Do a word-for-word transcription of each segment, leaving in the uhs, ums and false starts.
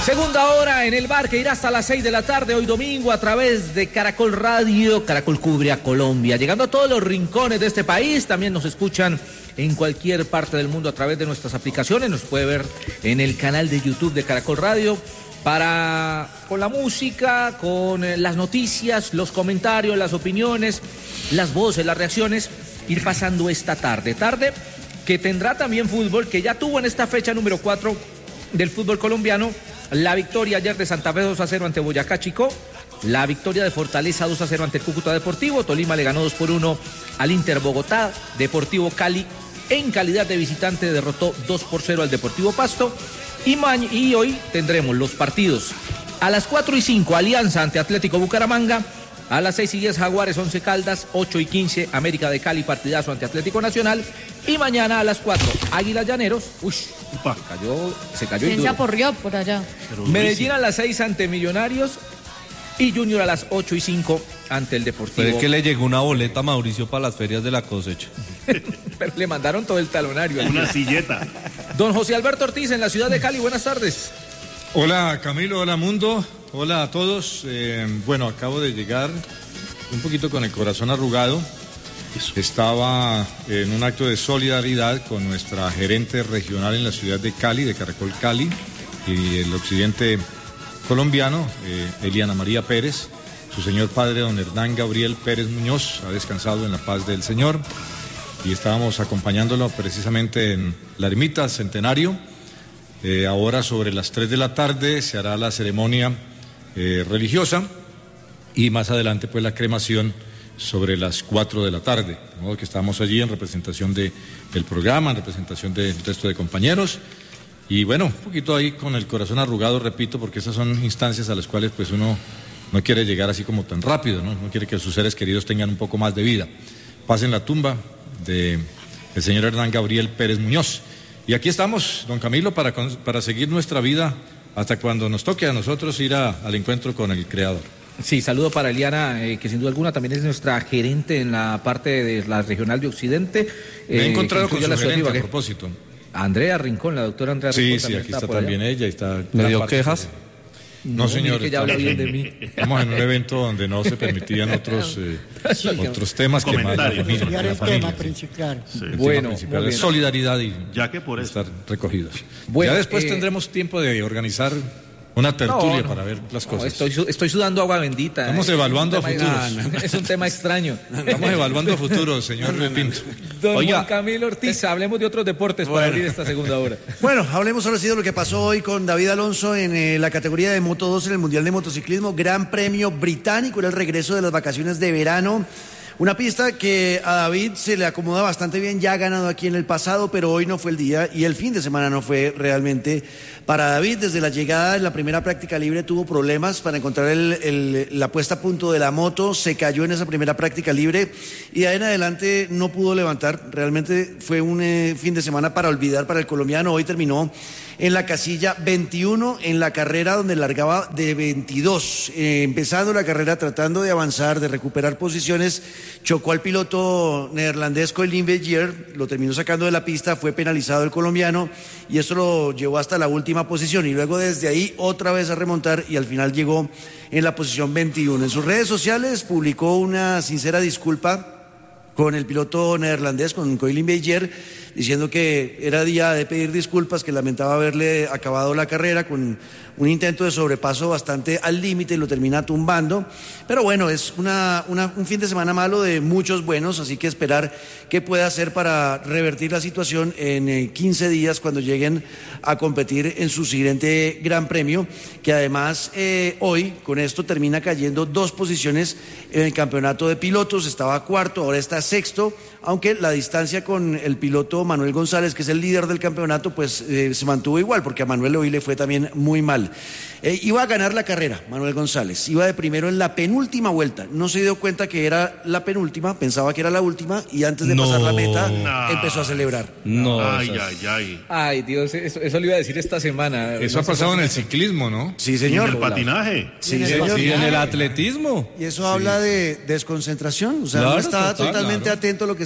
Segunda hora en el bar que irá hasta las seis de la tarde hoy domingo a través de Caracol Radio. Caracol cubre a Colombia, llegando a todos los rincones de este país. También nos escuchan en cualquier parte del mundo a través de nuestras aplicaciones. Nos puede ver en el canal de YouTube de Caracol Radio para, con la música, con eh, las noticias, los comentarios, las opiniones, las voces, las reacciones, ir pasando esta tarde. Tarde que tendrá también fútbol, que ya tuvo en esta fecha número cuatro del fútbol colombiano la victoria ayer de Santa Fe dos a cero ante Boyacá Chicó, la victoria de Fortaleza dos a cero ante Cúcuta Deportivo, Tolima le ganó dos por uno al Inter Bogotá, Deportivo Cali en calidad de visitante derrotó dos por cero al Deportivo Pasto y, ma- y hoy tendremos los partidos a las cuatro y cinco Alianza ante Atlético Bucaramanga, a las seis y diez Jaguares Once Caldas, ocho y quince América de Cali partidazo ante Atlético Nacional y mañana a las cuatro Águilas Llaneros, uy, se cayó, se cayó y ¿Quién se duro. aporrió por allá? Medellín a las seis ante Millonarios y Junior a las ocho y cinco ante el Deportivo. Pero es que le llegó una boleta a Mauricio para las ferias de la cosecha. Pero le mandaron todo el talonario. Una silleta. Don José Alberto Ortiz en la ciudad de Cali, buenas tardes. Hola Camilo, hola mundo, hola a todos. Eh, bueno, acabo de llegar un poquito con el corazón arrugado. Estaba en un acto de solidaridad con nuestra gerente regional en la ciudad de Cali, de Caracol Cali, y el occidente colombiano, eh, Eliana María Pérez. Su señor padre, don Hernán Gabriel Pérez Muñoz, ha descansado en la paz del Señor. Y estábamos acompañándolo precisamente en la ermita Centenario. Eh, ahora sobre las tres de la tarde se hará la ceremonia eh, religiosa y más adelante pues la cremación sobre las cuatro de la tarde. De modo que estamos allí en representación de, del programa, en representación del resto de compañeros. Y bueno, un poquito ahí con el corazón arrugado, repito, porque esas son instancias a las cuales pues uno no quiere llegar así como tan rápido, ¿no? No quiere que sus seres queridos tengan un poco más de vida. Pasen la tumba de el señor Hernán Gabriel Pérez Muñoz. Y aquí estamos, don Camilo, para, para seguir nuestra vida hasta cuando nos toque a nosotros ir a, al encuentro con el Creador. Sí, saludo para Eliana, eh, que sin duda alguna también es nuestra gerente en la parte de la regional de Occidente. Me he eh, encontrado con su la gerente, ciudad, a propósito. Andrea Rincón, la doctora Andrea Sí, Rincón. sí, también aquí está, está también ella. Y está ¿Le dio parte quejas? de- No, No, señor. mire que ya habla bien de mí. Estamos en un evento donde no se permitían otros, eh, Sí. otros temas que más la Comentarios. familia. Cambiar la el familia, tema sí. principal. El tema Bueno, principal muy es bien. solidaridad y Ya que por eso. estar recogidos. Bueno, ya después eh, tendremos tiempo de organizar una tertulia No, no, para ver las no, cosas. estoy, su- estoy sudando agua bendita. Estamos eh. evaluando Es un a tema- futuros. No, no, es un tema extraño. Estamos evaluando a futuro, señor Pinto. Don Oiga. Juan Camilo Ortiz, hablemos de otros deportes para Bueno. abrir esta segunda hora. Bueno, hablemos ahora sí de lo que pasó hoy con David Alonso en eh, la categoría de Moto dos en el Mundial de Motociclismo, Gran Premio Británico, era el regreso de las vacaciones de verano. Una pista que a David se le acomoda bastante bien, ya ha ganado aquí en el pasado, pero hoy no fue el día y el fin de semana no fue realmente para David. Desde la llegada en la primera práctica libre tuvo problemas para encontrar el- el- la puesta a punto de la moto, se cayó en esa primera práctica libre y de ahí en adelante no pudo levantar. Realmente fue un eh, fin de semana para olvidar para el colombiano. Hoy terminó en la casilla veintiuno en la carrera donde largaba de veintidós. Eh, empezando la carrera, tratando de avanzar, de recuperar posiciones, chocó al piloto neerlandés Colin Begier, lo terminó sacando de la pista, fue penalizado el colombiano y esto lo llevó hasta la última posición y luego desde ahí otra vez a remontar y al final llegó en la posición veintiuno. En sus redes sociales publicó una sincera disculpa con el piloto neerlandés, con Colin Begier, diciendo que era día de pedir disculpas, que lamentaba haberle acabado la carrera con un intento de sobrepaso bastante al límite y lo termina tumbando. Pero bueno, es una, una- un fin de semana malo de muchos buenos, así que esperar qué puede hacer para revertir la situación en eh, quince días cuando lleguen a competir en su siguiente Gran Premio, que además eh, hoy con esto termina cayendo dos posiciones en el campeonato de pilotos, estaba cuarto, ahora está sexto, aunque la distancia con el piloto Manuel González, que es el líder del campeonato, pues eh, se mantuvo igual, porque a Manuel hoy le fue también muy mal. Eh, iba a ganar la carrera, Manuel González, iba de primero en la penúltima vuelta, no se dio cuenta que era la penúltima, pensaba que era la última, y antes de No. pasar la meta, No. empezó a celebrar. No, Ay, esas- ay, ay. Ay, Dios, eso, eso le iba a decir esta semana. Eso No ha sé pasado por en qué. el ciclismo, ¿no? Sí, En señor. el patinaje. Sí, señor. Sí, en el atletismo. Y eso habla de desconcentración, o sea, Claro, no está total, totalmente claro. atento a lo que está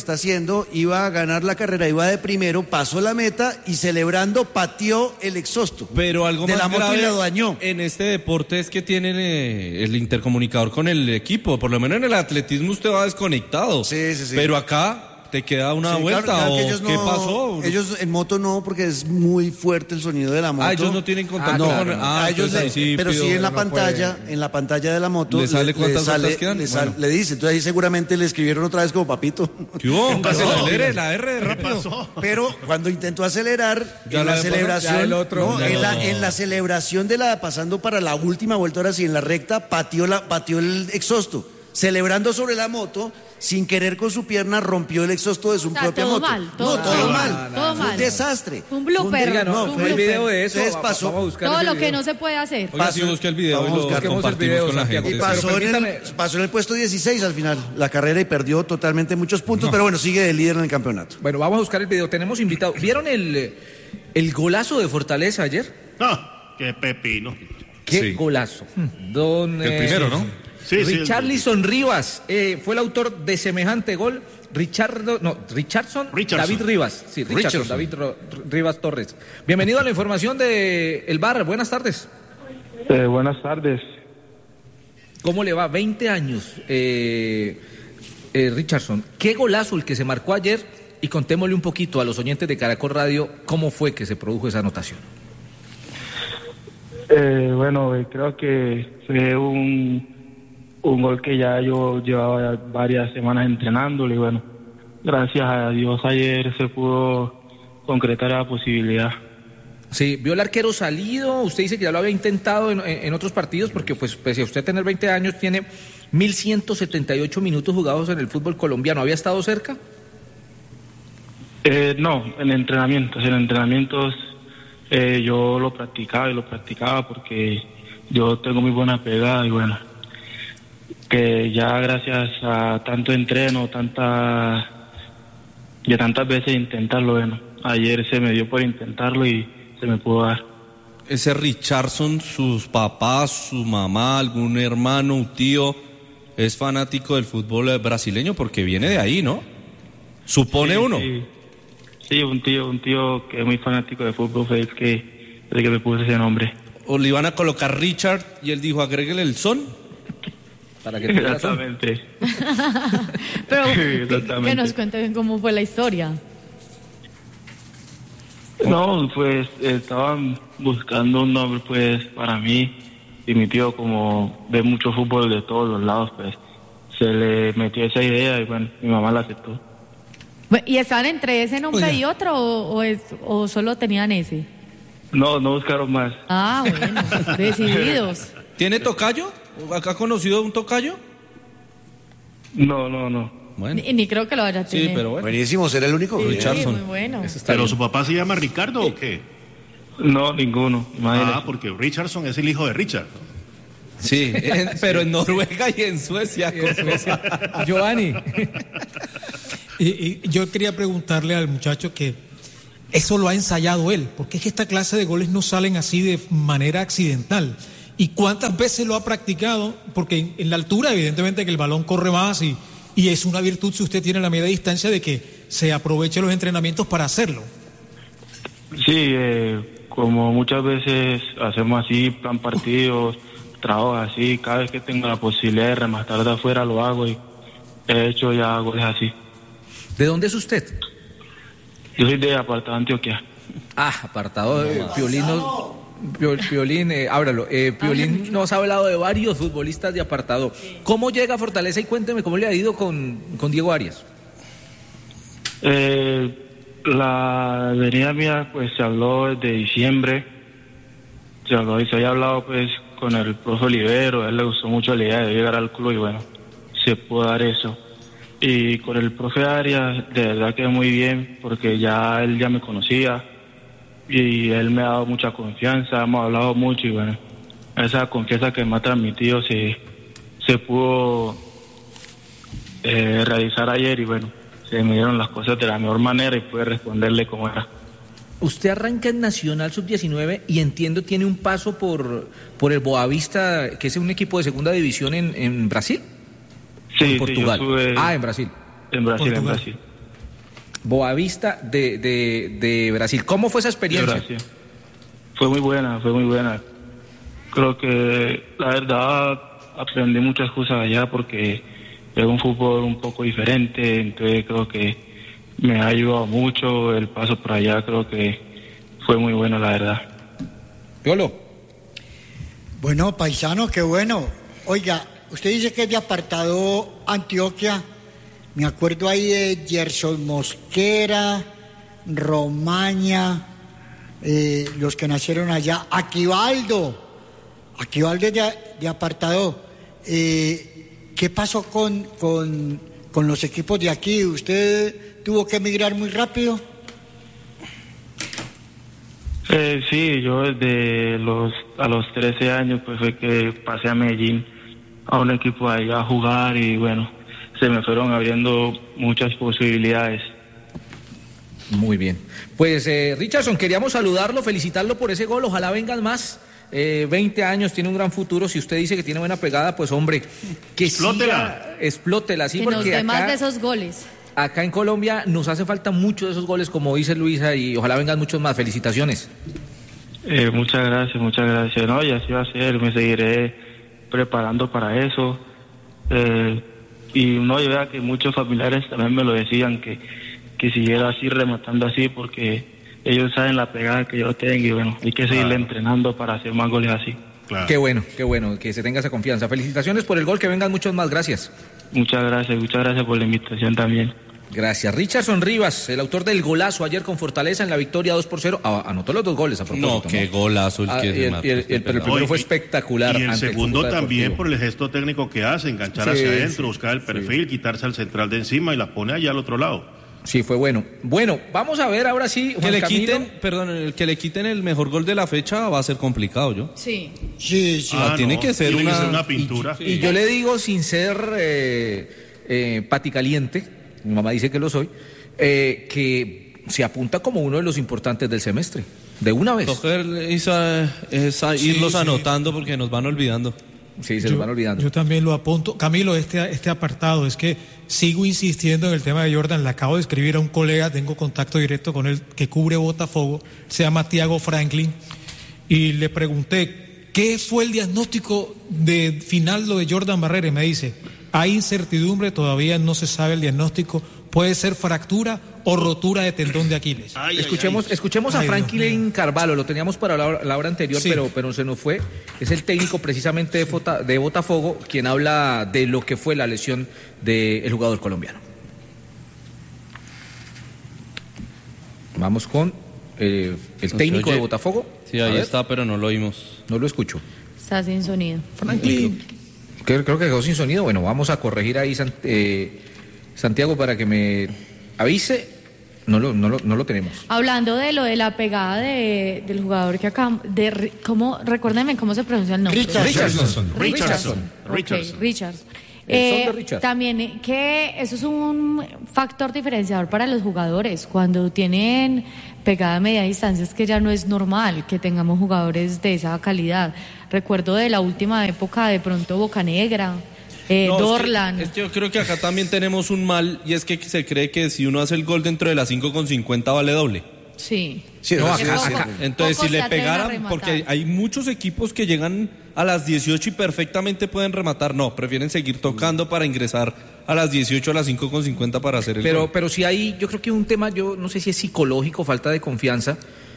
está haciendo, iba a ganar la carrera, iba de primero, pasó la meta y celebrando pateó el exhausto Pero algo de más la moto grave y la dañó. en este deporte es que tienen eh, el intercomunicador con el equipo. Por lo menos en el atletismo usted va desconectado. Sí, sí, sí. Pero acá te queda una Sí, vuelta claro, claro que o ellos qué no- pasó. Ellos en moto no, porque es muy fuerte el sonido de la moto. Ah, ellos no tienen contacto Ah, no, con... no, Ah, a ellos entonces ahí le- sí pero pido- sí en la no pantalla, en la pantalla de la moto ¿Le sale cuántas sale, vueltas quedan? le, sal- Bueno. le dice, entonces ahí seguramente le escribieron otra vez como papito. ¿Qué hubo? ¿Qué pasó? Acelere la R de ¿Qué rápido. pasó? Pero cuando intentó acelerar, Ya en la la de celebración, pasar, ya el otro, no, no. en, la, en la celebración de la pasando para la última vuelta, ahora sí, en la recta, pateó, la, pateó el exhausto. Celebrando sobre la moto, sin querer con su pierna, rompió el exhausto de su O sea, propia todo moto. mal, todo no, todo mal, mal. todo Fue mal. un desastre. Un blooper. Oiga, no, un no, fue el blooper. video de eso. Entonces va- pasó- vamos a buscar Todo ese lo que video. no se puede hacer. Oiga, sí, busque el video Vamos y a lo buscar. Busquemos el compartimos video, con la Santiago. gente. Y pasó en, el, permítame- pasó en el puesto dieciséis al final la carrera y perdió totalmente muchos puntos, pero bueno, sigue de líder en el campeonato. Bueno, vamos a buscar el video. Tenemos invitado. ¿Vieron el, el golazo de Fortaleza ayer? Ah, qué pepino. ¿Qué Sí. golazo? Don, El eh, primero, ¿no? Sí, sí, el- Richarlison Rivas eh, fue el autor de semejante gol. Richardo, no, Richardson, Richardson. David Rivas. Sí, Richardson, Richardson. David Ro- Rivas Torres. Bienvenido a la información de El Bar. Buenas tardes. Eh, buenas tardes. ¿Cómo le va? veinte años, eh, eh, Richardson. ¿Qué golazo el que se marcó ayer? Y contémosle un poquito a los oyentes de Caracol Radio cómo fue que se produjo esa anotación. Eh, bueno, eh, creo que fue un, un gol que ya yo llevaba varias semanas entrenándolo y bueno, gracias a Dios ayer se pudo concretar la posibilidad. Sí, vio el arquero salido, usted dice que ya lo había intentado en, en otros partidos, porque pues pese a usted tener veinte años, tiene mil ciento setenta y ocho minutos jugados en el fútbol colombiano. ¿Había estado cerca? Eh, no, en entrenamientos, en entrenamientos eh, yo lo practicaba y lo practicaba porque yo tengo muy buena pegada y bueno, que ya gracias a tanto entreno, tanta, y a tantas veces intentarlo, bueno, ayer se me dio por intentarlo y se me pudo dar. Ese Richardson, sus papás, su mamá, algún hermano, un tío, es fanático del fútbol eh, brasileño porque viene de ahí, ¿no? Supone Sí, uno. Sí, sí, un tío, un tío que es muy fanático de fútbol fue el que, el que me puso ese nombre. O le iban a colocar Richard y él dijo, agréguele el son. Para que tuviera razón. Exactamente. Pero Sí, que, exactamente. que nos cuente bien cómo fue la historia. No, pues estaban buscando un nombre pues para mí y mi tío como ve mucho fútbol de todos los lados pues se le metió esa idea y bueno, mi mamá la aceptó. Bu- ¿Y estaban entre ese nombre Oiga. y otro o, o, es- o solo tenían ese? No, no buscaron más. Ah, bueno, decididos. ¿Tiene tocayo? ¿Acá ha conocido un tocayo? No, no, no. Bueno, Ni, ni creo que lo vaya a tener. sí, pero bueno. Buenísimo, será el único. Sí, Richardson. muy bueno. Eso está ¿Pero bien. su papá se llama Ricardo o qué? No, ninguno. Imagínese. Ah, porque Richardson es el hijo de Richard. Sí, en- pero en Noruega y en Suecia. con- Giovanni. Y, y yo quería preguntarle al muchacho que eso lo ha ensayado él, porque es que esta clase de goles no salen así de manera accidental. ¿Y cuántas veces lo ha practicado? Porque en, en la altura, evidentemente, que el balón corre más y, y es una virtud si usted tiene la media distancia de que se aproveche los entrenamientos para hacerlo. Sí, eh, como muchas veces hacemos así, plan partidos, trabajo así, cada vez que tengo la posibilidad de rematar de afuera lo hago y he hecho ya goles así. ¿De dónde es usted? Yo soy de Apartado Antioquia. Ah, apartado de Piolín. nos- Pio- Piolín, eh, ábralo. Eh, Piolín nos ha hablado de varios futbolistas de apartado. ¿Cómo llega a Fortaleza? Y cuénteme cómo le ha ido con, con Diego Arias. Eh, la venida mía pues se habló desde diciembre, se habló y se había hablado pues con el profe Olivero, a él le gustó mucho la idea de llegar al club y bueno, se pudo dar eso. Y con el profe Arias, de verdad que muy bien, porque ya él ya me conocía y él me ha dado mucha confianza, hemos hablado mucho y bueno, esa confianza que me ha transmitido se, se pudo eh, realizar ayer y bueno, se me dieron las cosas de la mejor manera y pude responderle como era. Usted arranca en Nacional sub diecinueve y entiendo tiene un paso por, por el Boavista, que es un equipo de segunda división en, en Brasil. Sí, en Portugal. sí, yo estuve Ah, en Brasil. en Brasil, en Portugal. Brasil. Boavista de, de, de Brasil. ¿Cómo fue esa experiencia? Gracias. Fue muy buena, fue muy buena. Creo que la verdad aprendí muchas cosas allá porque es un fútbol un poco diferente, entonces creo que me ha ayudado mucho el paso por allá, creo que fue muy bueno, la verdad. Piolo. Bueno, paisano, qué bueno. Oiga, usted dice que es de Apartado Antioquia. Me acuerdo ahí de Gerson Mosquera, Romaña, eh, los que nacieron allá. Aquivaldo, Aquivaldo es de, de Apartado. Eh, ¿Qué pasó con, con, con los equipos de aquí? ¿Usted tuvo que emigrar muy rápido? Eh, sí, yo desde los a los trece años pues fue que pasé a Medellín a un equipo ahí a jugar y bueno, se me fueron abriendo muchas posibilidades. Muy bien. Pues eh, Richardson, queríamos saludarlo, felicitarlo por ese gol, ojalá vengan más. Eh, veinte años, tiene un gran futuro. Si usted dice que tiene buena pegada, pues hombre, que explótela, siga, explótela, sí, que porque nos dé acá, más de esos goles. acá en Colombia nos hace falta mucho de esos goles, como dice Luisa, y ojalá vengan muchos más. Felicitaciones. Eh, muchas gracias, muchas gracias. No, y así va a ser, me seguiré preparando para eso. Eh, y no, yo vea que muchos familiares también me lo decían, que, que siguiera así, rematando así, porque ellos saben la pegada que yo tengo y bueno, hay que seguirle claro. entrenando para hacer más goles así. Claro. Qué bueno, qué bueno, que se tenga esa confianza. Felicitaciones por el gol, que vengan muchos más, gracias. Muchas gracias, muchas gracias por la invitación también. Gracias. Richardson Rivas, el autor del golazo ayer con Fortaleza en la victoria dos por cero, ah, anotó los dos goles a propósito. No, qué ¿no? golazo el ah, que y el, y el, y el, pero el primero fue espectacular. Y el segundo el también por el gesto técnico que hace, enganchar sí, hacia adentro, sí, buscar el perfil, sí. quitarse al central de encima y la pone allá al otro lado. Sí, fue bueno. Bueno, vamos a ver ahora sí, Juan que le Camilo. quiten, perdón, el que le quiten el mejor gol de la fecha va a ser complicado, ¿yo? Sí. Sí, sí. Ah, tiene no, que ser tiene una, que ser una pintura. Y, sí. y yo le digo sin ser eh, eh, paticaliente, mi mamá dice que lo soy, eh, que se apunta como uno de los importantes del semestre, de una vez. Coger esa, esa, sí, irlos sí. anotando porque nos van olvidando. Sí, se yo, nos van olvidando. Yo también lo apunto. Camilo, este, este apartado, es que sigo insistiendo en el tema de Jordan. Le acabo de escribir a un colega, tengo contacto directo con él, que cubre Botafogo, se llama Tiago Franklin, y le pregunté, ¿qué fue el diagnóstico de final lo de Jordan Barrera? Y me dice, hay incertidumbre, todavía no se sabe el diagnóstico, puede ser fractura o rotura de tendón de Aquiles. Ay, escuchemos ay, ay. escuchemos a ay, Franklin Carvalho, lo teníamos para la, la hora anterior, sí. pero, pero se nos fue. Es el técnico precisamente de, Fota, de Botafogo, quien habla de lo que fue la lesión del jugador colombiano. Vamos con eh, el no técnico de Botafogo. Sí, ahí está, pero no lo oímos. No lo escucho. Está sin sonido. Franklin. Creo, creo que quedó sin sonido. Bueno, vamos a corregir ahí, eh, Santiago, para que me avise. No lo, no lo, no lo tenemos. Hablando de lo de la pegada de, del jugador que acá, de ¿cómo? Recuérdenme cómo se pronuncia el nombre. Richardson. Richardson. Richardson. Richardson. Okay, Richardson. Eh, Richard. También que eso es un factor diferenciador para los jugadores. Cuando tienen pegada a media distancia es que ya no es normal que tengamos jugadores de esa calidad. Recuerdo de la última época, de pronto Bocanegra. Eh, no, Dorlan. Es que, es que yo creo que acá también tenemos un mal, y es que se cree que si uno hace el gol dentro de las cinco con cincuenta vale doble. Sí. sí no, acá, poco, acá. Entonces si le pegaran, porque hay muchos equipos que llegan a las dieciocho y perfectamente pueden rematar, no, prefieren seguir tocando para ingresar a las dieciocho a las cinco con cincuenta para hacer el pero, gol. Pero si hay, yo creo que un tema, yo no sé si es psicológico, falta de confianza,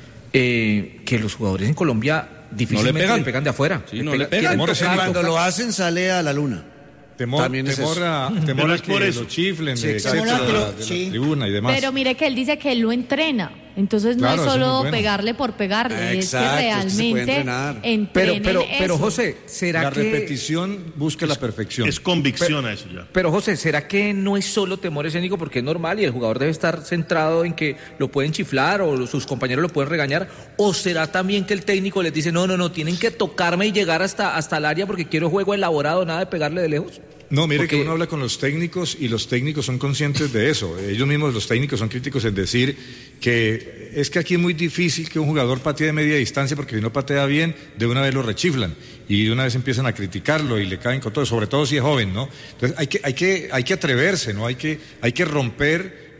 eh, que los jugadores en Colombia difícilmente no le, pegan. le pegan de afuera. Sí, le no pegan. le pegan. Cuando lo hacen sale a la luna. Temor, temor, es a, temor a que lo chiflen, sí, de, etcétera, de, la, de sí. la tribuna y demás. Pero mire que él dice que él lo entrena. Entonces no claro, es solo es bueno. pegarle por pegarle, Exacto, es que realmente entrenen pero, pero, eso. pero José, ¿será la que... La repetición busca es, la perfección. Es convicción pero, a eso ya. Pero José, ¿será que no es solo temor escénico porque es normal y el jugador debe estar centrado en que lo pueden chiflar o sus compañeros lo pueden regañar? ¿O será también que el técnico les dice, no, no, no, tienen que tocarme y llegar hasta, hasta el área porque quiero juego elaborado, nada de pegarle de lejos? No, mire Porque... que uno habla con los técnicos y los técnicos son conscientes de eso. Ellos mismos, los técnicos, son críticos en decir que es que aquí es muy difícil que un jugador patee de media distancia porque si no patea bien, de una vez lo rechiflan y de una vez empiezan a criticarlo y le caen con todo, sobre todo si es joven, ¿no? Entonces hay que, hay que, hay que atreverse, ¿no? Hay que, hay que romper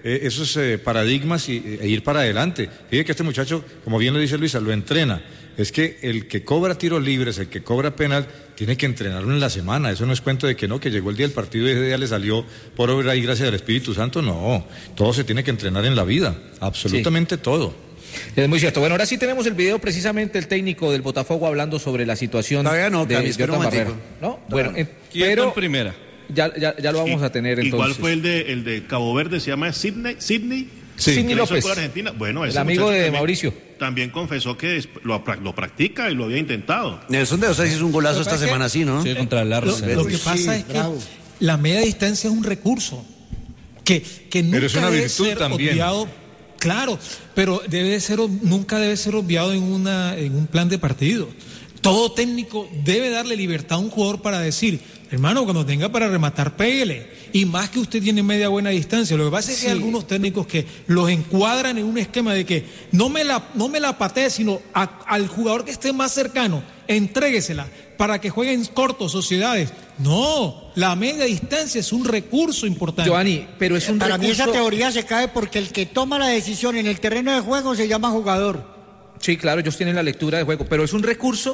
eh, esos eh, paradigmas y, e ir para adelante. Fíjate que este muchacho, como bien lo dice Luisa, lo entrena. Es que el que cobra tiros libres, el que cobra penal, tiene que entrenarlo en la semana. Eso no es cuento de que no, que llegó el día del partido y ese día le salió por obra y gracia del Espíritu Santo. No, todo se tiene que entrenar en la vida, absolutamente sí. todo. Es muy cierto. Bueno, ahora sí tenemos el video precisamente el técnico del Botafogo hablando sobre la situación Todavía no, de Camis, Jordan Barrera. ¿No? Bueno, eh, pero en primera. Ya, ya, ya lo vamos a tener entonces. Igual fue el de, el de Cabo Verde, se llama Sidney, Sidney. Sí. Sidney López. Con Argentina. Bueno, el amigo de también, Mauricio. También confesó que lo, lo practica y lo había intentado. Nelson de Osa hizo un golazo esta semana, sí, ¿no? Sí, contra el Arsenal. Lo, lo que pasa sí, es bravo. que la media distancia es un recurso que, que nunca pero es una debe virtud ser también. obviado. Claro, pero debe ser, nunca debe ser obviado en, una, en un plan de partido. Todo técnico debe darle libertad a un jugador para decir, hermano, cuando tenga para rematar, pégale. Y más que usted tiene media buena distancia. Lo que pasa es que sí. hay algunos técnicos que los encuadran en un esquema de que no me la, no me la patee, sino a, al jugador que esté más cercano, entréguesela para que jueguen cortos, sociedades. No, la media distancia es un recurso importante. Giovanni, pero es un Para recurso... mí esa teoría se cae porque el que toma la decisión en el terreno de juego se llama jugador. Sí, claro, ellos tienen la lectura de juego, pero es un recurso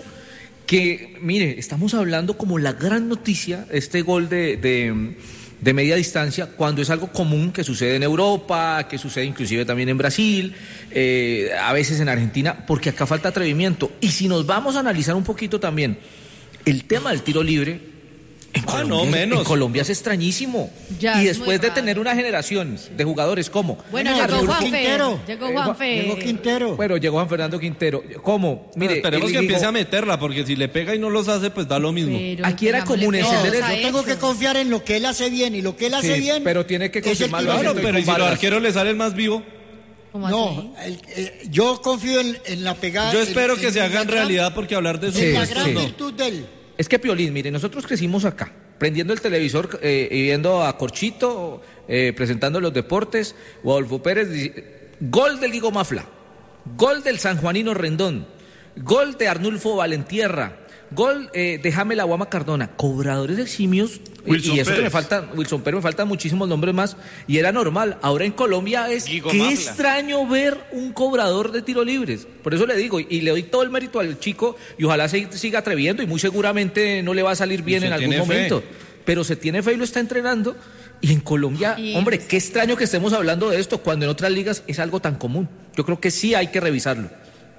que, mire, estamos hablando como la gran noticia, este gol de, de, de media distancia, cuando es algo común que sucede en Europa, que sucede inclusive también en Brasil, eh, a veces en Argentina, porque acá falta atrevimiento. Y si nos vamos a analizar un poquito también el tema del tiro libre, en ah, Colombia, no, menos. en Colombia es extrañísimo. Ya, y es después de raro. tener una generación de jugadores como... Bueno, Bueno, llegó llegó Juanfe. Quintero. Llegó Juanfe. Llegó Quintero. Bueno, llegó Juan Fernando Quintero. ¿Cómo? Mire, Bueno, esperemos él que dijo, empiece a meterla, porque si le pega y no los hace, pues da lo mismo. Pero Aquí era común tengámosle encender cuidado el- a Yo tengo eso. que confiar en lo que él hace bien y lo que él hace Sí, bien. pero tiene que es el confirmarlo. tiro Claro, Estoy pero ¿y con si los Vargas. arqueros le salen más vivo? ¿Cómo No, así? el- eh, yo confío en, en la pegada. Yo espero en- que en se la haga en gran- realidad, porque hablar de eso... Sí, en la pues, gran sí. no. virtud de él. Es que Piolín, mire, nosotros crecimos acá, prendiendo el televisor eh, y viendo a Corchito eh, presentando los deportes, o Adolfo Pérez, di- gol del Guigo Mafla, gol del sanjuanino Rendón, gol de Arnulfo Valentierra, gol eh, de Jamel Aguama Cardona, cobradores eximios, eh, Wilson y eso que Pérez. me faltan, Wilson Pérez, me faltan muchísimos nombres más, y era normal. Ahora en Colombia es Guigo qué Mafla. extraño ver un cobrador de tiro libres. Por eso le digo, y, y le doy todo el mérito al chico, y ojalá se siga atreviendo, y muy seguramente no le va a salir bien Y se en algún tiene fe. momento. Pero se tiene fe y lo está entrenando. Y en Colombia, Y- hombre, qué extraño que estemos hablando de esto cuando en otras ligas es algo tan común. Yo creo que sí hay que revisarlo.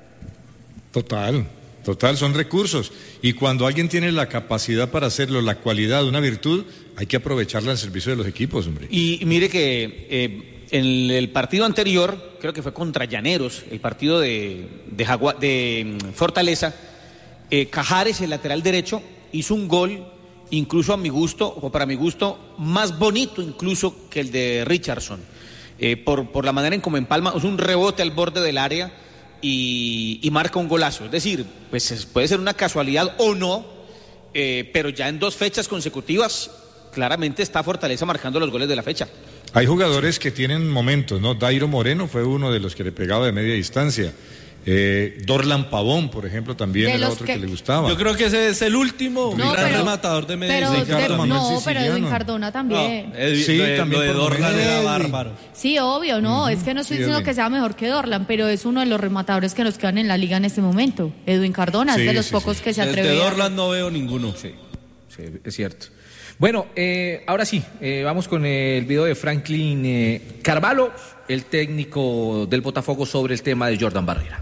Total, total, son recursos. Y cuando alguien tiene la capacidad para hacerlo, la cualidad, una virtud, hay que aprovecharla al servicio de los equipos, hombre. Y mire que eh, en el partido anterior, creo que fue contra Llaneros, el partido de, de, Jagua- de mm, Fortaleza, eh, Cajares, el lateral derecho, hizo un gol, incluso a mi gusto, o para mi gusto, más bonito incluso que el de Richardson. Eh, por, por la manera en como empalma, es un rebote al borde del área y, y marca un golazo. Es decir, pues es- puede ser una casualidad o no, eh, pero ya en dos fechas consecutivas, claramente está Fortaleza marcando los goles de la fecha. Hay jugadores que tienen momentos, ¿no? Dairo Moreno fue uno de los que le pegaba de media distancia. Eh, Dorlan Pavón, por ejemplo, también De era los otro que- que... le gustaba. Yo creo que ese es el último No, gran pero- rematador de media Pero, distancia. de- Ricardo Manuel no, pero Edwin Siciliano. Cardona también. No, Edwin- Sí, lo de, también lo de por Dorlan Moreno. era Edwin. bárbaro. Sí, obvio, no, es que no estoy Sí, diciendo Edwin. que sea mejor que Dorlan, pero es uno de los rematadores que nos quedan en la liga en este momento. Edwin Cardona Sí, es de los sí, pocos sí. que se Desde atreve a... Dorlan no veo ninguno. Sí, sí, es cierto. Bueno, eh, ahora sí, eh, vamos con el video de Franklin eh, Carvalho, el técnico del Botafogo, sobre el tema de Jordan Barrera.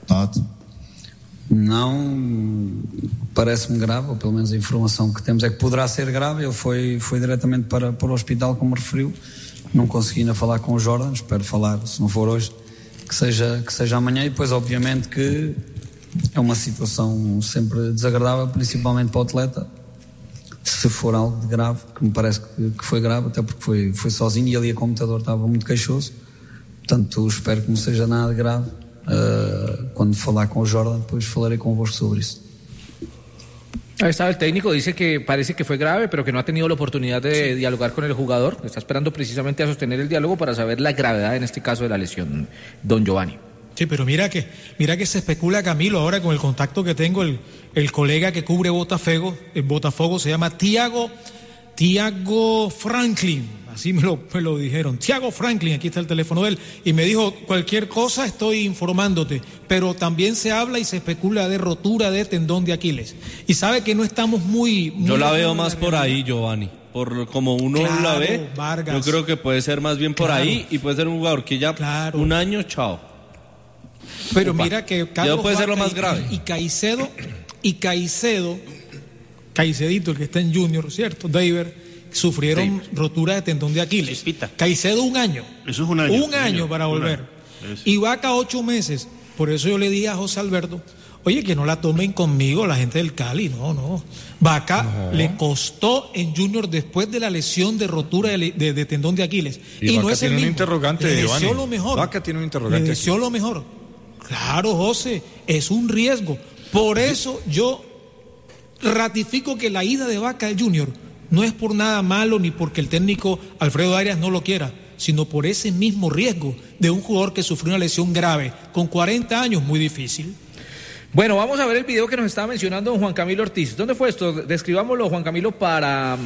Não, parece-me grave, ou pelo menos a informação que temos é que poderá ser grave. Ele foi, foi diretamente para, para o hospital, como referiu. Não consegui ainda falar com o Jordan, espero falar, se não for hoje, que seja, que seja amanhã. E depois, obviamente, que é uma situação sempre desagradável, principalmente para o atleta. Se for algo de grave, que me parece que, que foi grave, até porque foi, foi sozinho e ali a computador estava muito queixoso. Portanto, espero que não seja nada de grave. Uh, cuando falar con Jordan, pues falaré convosco sobre eso. Ahí estaba el técnico, dice que parece que fue grave, pero que no ha tenido la oportunidad de sí. dialogar con el jugador. Está esperando precisamente a sostener el diálogo para saber la gravedad, en este caso, de la lesión, don Giovanni. Sí, pero mira que, mira que se especula, Camilo, ahora con el contacto que tengo, el, el colega que cubre Botafogo, el Botafogo se llama Tiago, Tiago Franklin. así me lo, me lo dijeron. Thiago Franklin, aquí está el teléfono de él, y me dijo, cualquier cosa estoy informándote, pero también se habla y se especula de rotura de tendón de Aquiles. Y sabe que no estamos muy... muy yo la veo más por ahí, Giovanni. Por como uno claro, la ve, Vargas. Yo creo que puede ser más bien por claro. ahí, y puede ser un jugador que ya claro. un año, chao. Pero Opa. mira que Carlos ya puede ser lo más y, grave. Y Caicedo, y Caicedo, Caicedito, el que está en Junior, ¿cierto? David, sufrieron sí. rotura de tendón de Aquiles. Chispita. Caicedo un año. Eso es un año. Un año señor. para volver. Año. Y Vaca ocho meses. Por eso yo le dije a José Alberto, oye, que no la tomen conmigo la gente del Cali. No, no. Vaca no. le costó en Junior después de la lesión de rotura de, de, de tendón de Aquiles. Y, y no Vaca es tiene el un mismo. interrogante, le Giovanni. deseó lo mejor. Vaca tiene un interrogante. Le deseó lo mejor. Claro, José, es un riesgo. Por eso yo ratifico que la ida de Vaca al Junior no es por nada malo ni porque el técnico Alfredo Arias no lo quiera, sino por ese mismo riesgo de un jugador que sufrió una lesión grave con cuarenta años, muy difícil. Bueno, vamos a ver el video que nos estaba mencionando don Juan Camilo Ortiz. ¿Dónde fue esto? Describámoslo, Juan Camilo, para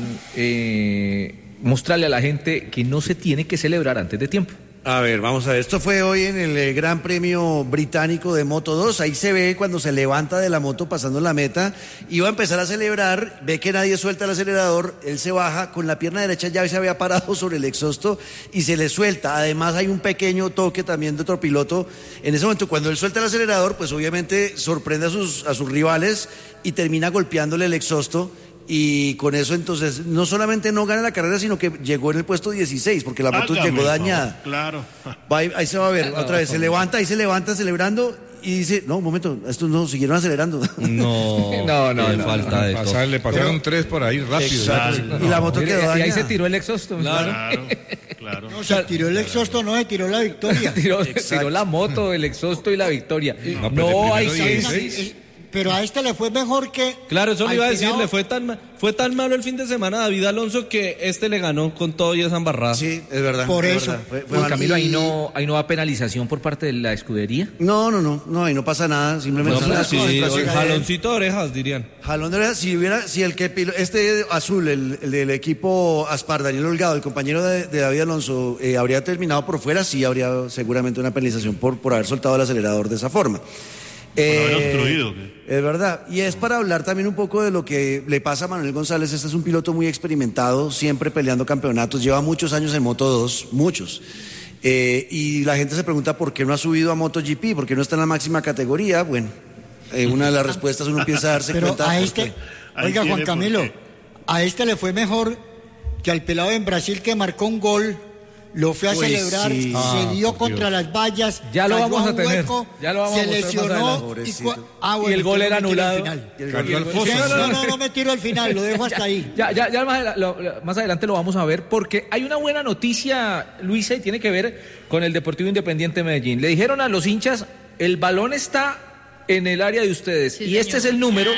eh, mostrarle a la gente que no se tiene que celebrar antes de tiempo. A ver, vamos a ver, esto fue hoy en el eh, Gran Premio Británico de Moto dos, ahí se ve cuando se levanta de la moto pasando la meta, iba a empezar a celebrar, ve que nadie suelta el acelerador, él se baja, con la pierna derecha ya se había parado sobre el exhausto y se le suelta, además hay un pequeño toque también de otro piloto, en ese momento cuando él suelta el acelerador, pues obviamente sorprende a sus, a sus rivales y termina golpeándole el exhausto. Y con eso entonces no solamente no gana la carrera, sino que llegó en el puesto dieciséis, porque la moto Hágame, llegó dañada. No, claro. Va, ahí, ahí se va a ver, otra vez, se levanta, ahí se levanta celebrando y dice, no, un momento, estos no, siguieron acelerando. No, no, no, no, falta de pasar, le pasaron Pero, tres por ahí rápido. Exacto. Y la moto quedó dañada. Y ahí se tiró el exhausto. Claro, claro. claro. No, se tiró el exhausto, no, se tiró la victoria. tiró, tiró la moto, el exhausto y la victoria. No, no hay seis. Pero a este le fue mejor que... Claro, eso le iba a decir, pelado. le fue tan, fue tan malo el fin de semana a David Alonso que este le ganó con todo y esa embarrada. Sí, es verdad. Por es eso. verdad. Fue, fue Juan Camilo, ahí no, ahí no va penalización por parte de la escudería. No, no, no, no, ahí no pasa nada, simplemente... No, son pero las sí, concentraciones. jaloncito de orejas, dirían. Jalón de orejas, si hubiera, si el que pilo- este azul, el, el del equipo Aspar, Daniel Holgado, el compañero de, de David Alonso, eh, habría terminado por fuera, sí habría seguramente una penalización por, por haber soltado el acelerador de esa forma. Eh, haber obstruido, es verdad, y es para hablar también un poco de lo que le pasa a Manuel González. Este es un piloto muy experimentado, siempre peleando campeonatos, lleva muchos años en Moto dos, muchos. Eh, y la gente se pregunta por qué no ha subido a MotoGP, por qué no está en la máxima categoría. Bueno, eh, una de las respuestas uno empieza a darse Pero cuenta. a este, oiga Juan Camilo, a este le fue mejor que al pelado en Brasil que marcó un gol. Lo fue a Uy, celebrar, sí. se Ah, dio contra las vallas, Ya lo vamos a un tener, hueco, ya lo vamos se a mostrar más lesionó adelante. y, cua- ah, Y bueno, el gol yo era no me tiro al anulado. final. Y el Cayó gol- al foso. No, no, no, no me tiro al final, lo dejo hasta ahí. Ya, ya, ya más, adela- lo- lo- más adelante lo vamos a ver, porque hay una buena noticia, Luisa, y tiene que ver con el Deportivo Independiente Medellín. Le dijeron a los hinchas, el balón está en el área de ustedes, Sí, y señor. este es el número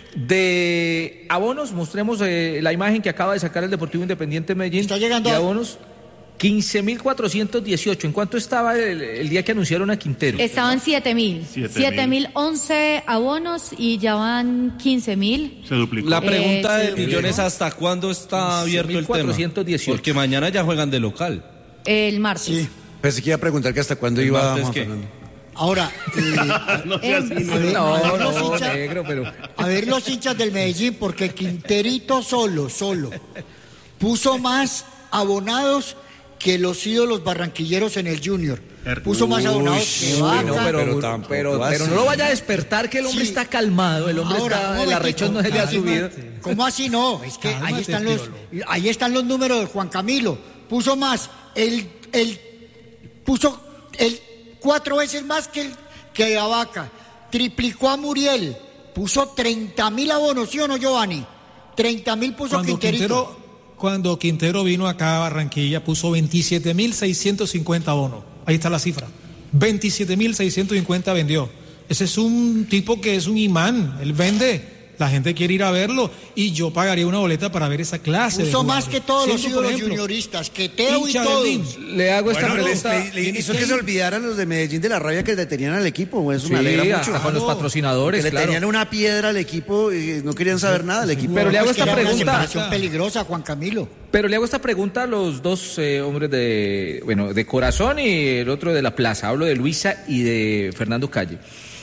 de abonos. Mostremos eh, la imagen que acaba de sacar el Deportivo Independiente Medellín. Está llegando de a- abonos. quince mil cuatrocientos dieciocho. ¿En cuánto estaba el, el día que anunciaron a Quintero? Estaban siete mil. siete mil once abonos y ya van quince mil. Se duplicó. La pregunta Eh, del sí. millón es ¿hasta cuándo está abierto el tema? cuatrocientos dieciocho. Porque mañana ya juegan de local. El martes. Sí. Pensé que iba a preguntar que hasta cuándo ¿El iba martes Juan qué? Fernando. Ahora, eh, No sea así, a ver, No, a ver los no, hinchas- negro, pero... a ver los hinchas del Medellín, porque Quinterito solo, solo, puso más abonados que los ídolos barranquilleros en el Junior. Puso más abonados que Uy, Vaca. No, pero, Pero pero, tampoco pero, así. no lo vaya a despertar, que el hombre Sí. está calmado, el hombre Ahora, un está, el momentico. arrechón no se le ha subido. ¿Cómo así no? Es que ahí Cálmate, están los, ahí están los números de Juan Camilo. Puso más, el, el, puso el cuatro veces más que el, que a Vaca. Triplicó a Muriel. Puso treinta mil abonos, ¿sí o no, Giovanni? treinta mil puso Cuando Quinterito. Quintero, cuando Quintero vino acá a Barranquilla, puso veintisiete mil seiscientos cincuenta abonos. Ahí está la cifra. veintisiete mil seiscientos cincuenta vendió. Ese es un tipo que es un imán. Él vende. La gente quiere ir a verlo y yo pagaría una boleta para ver esa clase. Puso más que todos los ídolos junioristas, que Teo y todos. Le hago esta bueno, pregunta. Les, le, le hizo que se olvidaran los de Medellín de la rabia que tenían al equipo. Eso sí, me alegra mucho. Hasta con los patrocinadores, que claro. le tenían una piedra al equipo y no querían saber nada del equipo. Pero le hago esta era pregunta. Una separación peligrosa, Juan Camilo. Pero le hago esta pregunta a los dos eh, hombres de, bueno, de Corazón y el otro de La Plaza. Hablo de Luisa y de Fernando Calle.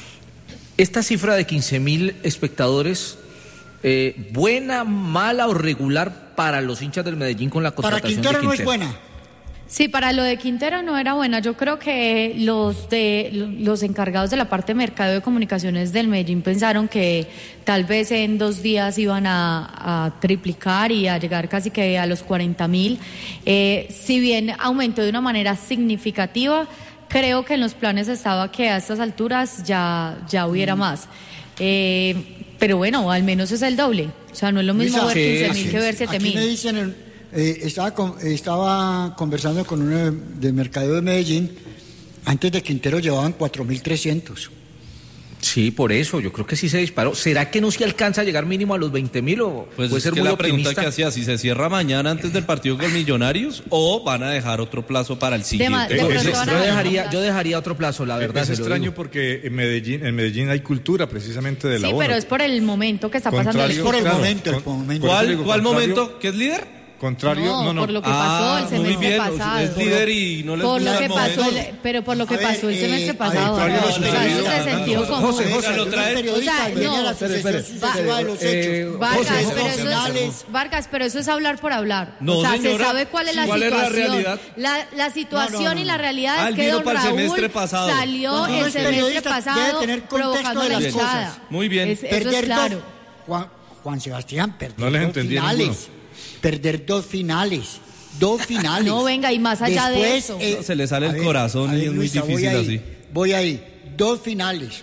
Esta cifra de quince mil espectadores, eh, ¿buena, mala o regular para los hinchas del Medellín con la contratación Para Quintero, de Quintero? no es buena. Sí, para lo de Quintero no era buena. Yo creo que los de los encargados de la parte de mercado de comunicaciones del Medellín pensaron que tal vez en dos días iban a, a triplicar y a llegar casi que a los cuarenta mil. Eh, si bien aumentó de una manera significativa, creo que en los planes estaba que a estas alturas ya, ya hubiera más. Eh, pero bueno, al menos es el doble. O sea, no es lo mismo Luisa, ver quince mil sí, que ver siete mil. Aquí me dicen, eh, estaba, con, estaba conversando con uno de, de Mercadeo de Medellín, antes de Quintero llevaban cuatro mil trescientos. Sí, por eso, yo creo que sí se disparó. ¿Será que no se alcanza a llegar mínimo a los veinte mil o pues puede es ser que muy la pregunta optimista? que hacía, si se cierra mañana antes del partido con Millonarios o van a dejar otro plazo para el siguiente. De, de Yo, pronto yo dejaría, yo dejaría otro plazo, la verdad. Es extraño porque en Medellín, en Medellín hay cultura precisamente de la Sí, abono. pero es por el momento que está pasando. Contrario, Es por el claro, momento, el con- momento. ¿Cuál, digo, cuál contrario- momento? ¿Qué es líder? Contrario, No, no, no. por lo que Ah, pasó el muy semestre bien, pasado. es líder y no les por gusta lo el que pasó, momento. el- pero por lo que A ver, pasó el eh, semestre a pasado. ver, no, Fabio, o sea, los eso es de sentido José, común. José, José, lo trae- Periodistas, O sea, venía no, la espere, sucesión espere, sucesiva de los eh, hechos. Vargas, José, pero José, eso José. es, Vargas, pero eso es hablar por hablar. No, o sea, señora. se sabe cuál es la ¿Cuál es la situación. realidad? La, la situación No, no, no. y la realidad Ah, es él que vino don para el Raúl semestre pasado. salió Cuando uno el es semestre periodista, debe pasado tener contexto provocando de la las hinchada. cosas. Muy bien. Es- eso Perder es claro. dos, Juan, Juan Sebastián, perder No les dos entendí finales. ninguno. Perder dos finales. Dos finales. No, venga, y más allá de Después, eso. eh, No, se le sale a el ver, corazón a y ver, es muy Luisa, difícil voy ahí, así. Voy ahí. Dos finales.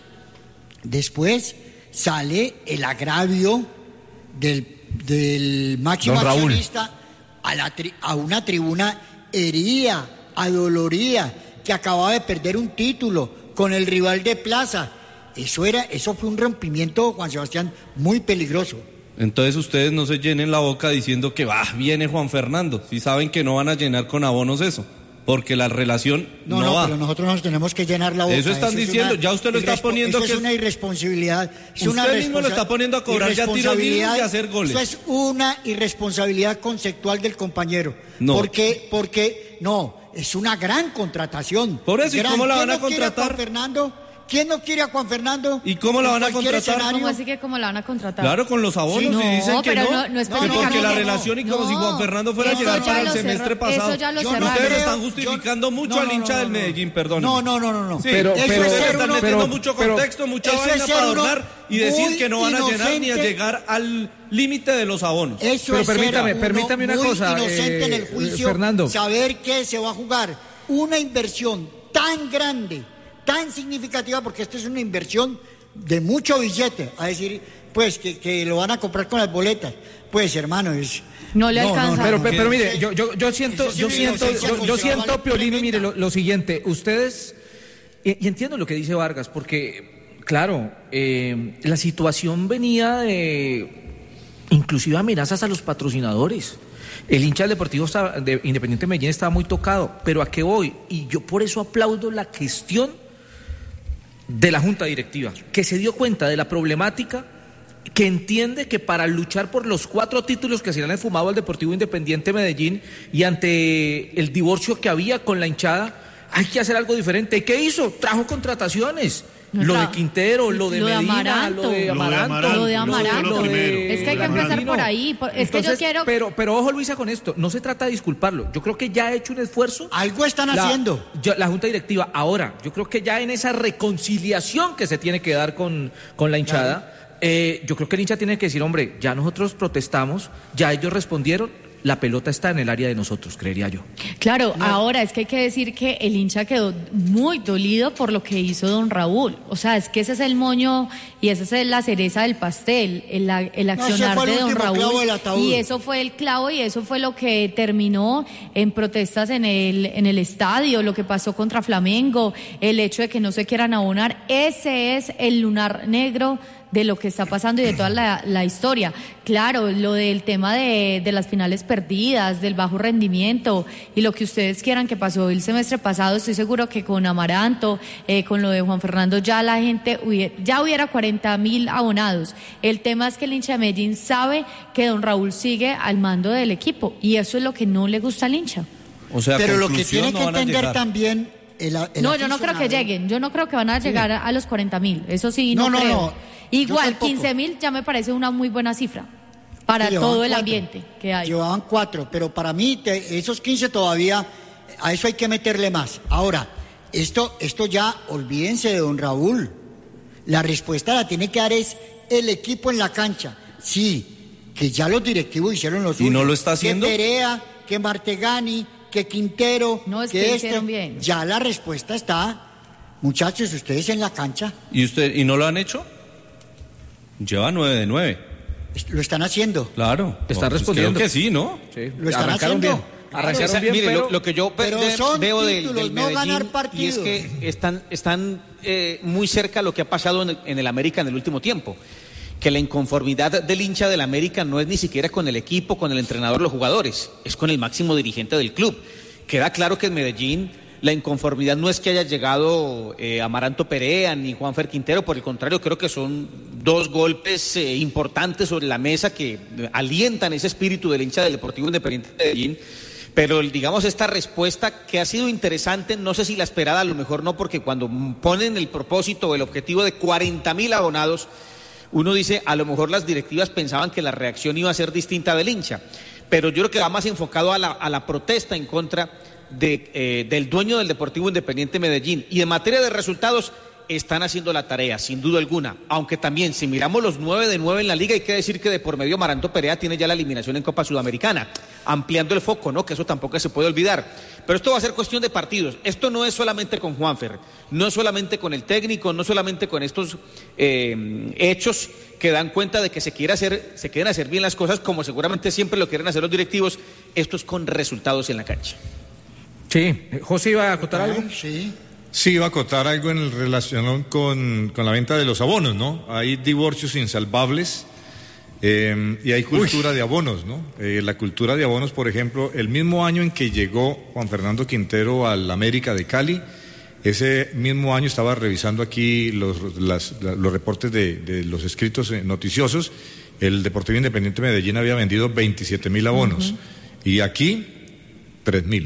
Después sale el agravio del, del máximo Don Raúl. accionista a, la tri- a una tribuna herida, adolorida, que acababa de perder un título con el rival de plaza. Eso era, eso fue un rompimiento, Juan Sebastián, muy peligroso. Entonces ustedes no se llenen la boca diciendo que va, viene Juan Fernando, si saben que no van a llenar con abonos eso, porque la relación No, no, no, va. pero nosotros nos tenemos que llenar la boca. Eso están es diciendo, una ya usted lo está irrespo- poniendo eso que es es- una irresponsabilidad. Es Usted una mismo lo responsa- está poniendo a cobrar ya tiros libres y irresponsabilidad- hacer goles. Eso es una irresponsabilidad conceptual del compañero. No. Porque, porque, no, es una gran contratación. Por eso, ¿y Gran- cómo la ¿quién van a no quiere contratar? Juan Fernando? ¿Quién no quiere a Juan Fernando? ¿Y cómo la En van a cualquier contratar? escenario. ¿Cómo así que cómo la van a contratar? Claro, con los abonos Sí, y no, dicen que pero no, no- no que específicamente. porque la No, relación y como si Juan Fernando fuera a eso llegar ya para el lo semestre cerra- pasado. eso ya lo Yo no cerraron. Ustedes creo- están justificando yo- mucho no, al no, hincha no, del no, Medellín, perdón. No, no, no, no, no. Sí, Pero- eso pero- ustedes ser están uno- metiendo pero- mucho pero- contexto, mucha eso vaina es ser para uno adornar y decir muy que no van a llenar ni a inocente. llegar al límite de los abonos. Eso Pero es ser permítame, uno permítame una muy cosa, inocente en el eh, juicio, Fernando. saber que se va a jugar una inversión tan grande, tan significativa, porque esto es una inversión de mucho billete, a decir, pues, que, que lo van a comprar con las boletas. Pues, hermano, es... No le alcanza. Pero, no, pero, pero no. mire, yo, yo, yo siento, Eso sí yo es una siento, inocencia yo, yo conservadora siento, Piolín, y mire tremenda. lo, lo siguiente, ustedes, y, y entiendo lo que dice Vargas, porque, claro, eh, la situación venía de, inclusive amenazas a los patrocinadores. El hincha del Deportivo estaba- de Independiente Medellín estaba muy tocado, pero ¿a qué voy? Y yo por eso aplaudo la gestión de la Junta Directiva, que se dio cuenta de la problemática, que entiende que para luchar por los cuatro títulos que se le han esfumado al Deportivo Independiente Medellín y ante el divorcio que había con la hinchada, hay que hacer algo diferente. ¿Y qué hizo? Trajo contrataciones. No, lo tra- de Quintero, lo de lo de Medina, Amaranto. lo de Amaranto. Lo de Lo fue Amaranto. lo primero. Es que hay que Lo de empezar Amaranto. por ahí. por- Es que yo Entonces, quiero... Pero, pero ojo, Luisa, con esto. No se trata de disculparlo. Yo creo que ya ha hecho un esfuerzo. Algo están La- haciendo. yo- la Junta Directiva. Ahora, yo creo que ya en esa reconciliación que se tiene que dar con, con la hinchada, eh, yo creo que el hincha tiene que decir, hombre, ya nosotros protestamos, ya ellos respondieron, la pelota está en el área de nosotros, creería yo. Claro, ahora es que hay que decir que el hincha quedó muy dolido por lo que hizo don Raúl. O sea, es que ese es el moño y esa es la cereza del pastel, el, el accionar fue el de don último Raúl. clavo del ataúd. Y eso fue el clavo y eso fue lo que terminó en protestas en el, en el estadio, lo que pasó contra Flamengo, el hecho de que no se quieran abonar. Ese es el lunar negro de lo que está pasando y de toda la, la historia. Claro, lo del tema de, de las finales perdidas, del bajo rendimiento y lo que ustedes quieran que pasó el semestre pasado, estoy seguro que con Amaranto, eh, con lo de Juan Fernando, ya la gente hubiera, ya hubiera cuarenta mil abonados. El tema es que el hincha de Medellín sabe que don Raúl sigue al mando del equipo y eso es lo que no le gusta al hincha. O sea, pero lo que tiene no que entender también el, el no, yo no creo que lleguen, yo no creo que van a llegar sí. a, a los cuarenta mil, eso sí, no, no creo. No, no. Igual, quince mil ya me parece una muy buena cifra para sí, todo el cuatro, ambiente que hay. Llevaban cuatro, pero para mí te, esos quince todavía, a eso hay que meterle más. Ahora, esto, esto ya, olvídense de don Raúl. La respuesta la tiene que dar es el equipo en la cancha. Sí, que ya los directivos hicieron los ¿Y suyos. ¿No lo está haciendo? Que Perea, que Martegani, que Quintero, no, es que, que este. hicieron bien. Ya la respuesta está, muchachos, ustedes en la cancha. ¿Y usted y no lo han hecho? Lleva nueve de nueve. Lo están haciendo. Claro. Está pues respondiendo. Creo que sí, ¿no? Sí. Lo están Arrancaron haciendo. Bien. Arrancaron claro. bien, Mire, pero... lo, lo que yo pero de, son veo títulos, del, del no Medellín ganar partidos. Y es que están, están eh, muy cerca de lo que ha pasado en el, en el América en el último tiempo. Que la inconformidad del hincha del América no es ni siquiera con el equipo, con el entrenador, los jugadores, es con el máximo dirigente del club. Queda claro que en Medellín la inconformidad no es que haya llegado eh, Amaranto Perea ni Juanfer Quintero, por el contrario, creo que son dos golpes eh, importantes sobre la mesa que alientan ese espíritu del hincha del Deportivo Independiente de Medellín. Pero digamos esta respuesta que ha sido interesante, no sé si la esperada, a lo mejor no, porque cuando ponen el propósito o el objetivo de cuarenta mil abonados, uno dice, a lo mejor las directivas pensaban que la reacción iba a ser distinta del hincha, pero yo creo que va más enfocado a la, a la protesta en contra de, eh, del dueño del Deportivo Independiente Medellín. Y en materia de resultados, están haciendo la tarea, sin duda alguna, aunque también, si miramos los nueve de nueve en la liga, hay que decir que de por medio Amaranto Perea tiene ya la eliminación en Copa Sudamericana, ampliando el foco, ¿no? Que eso tampoco se puede olvidar. Pero esto va a ser cuestión de partidos. Esto no es solamente con Juanfer, no es solamente con el técnico, no solamente con estos eh, hechos que dan cuenta de que se quiere hacer, se quieren hacer bien las cosas, como seguramente siempre lo quieren hacer los directivos. Esto es con resultados en la cancha. Sí, José, ¿iba a acotar algo? Sí. Sí, iba a acotar algo en relación con, con la venta de los abonos, ¿no? Hay divorcios insalvables eh, y hay cultura Uy. de abonos, ¿no? Eh, la cultura de abonos, por ejemplo, el mismo año en que llegó Juan Fernando Quintero al América de Cali, ese mismo año estaba revisando aquí los, las, los reportes de, de los escritos noticiosos, el Deportivo Independiente Medellín había vendido veintisiete mil abonos uh-huh. y aquí tres mil,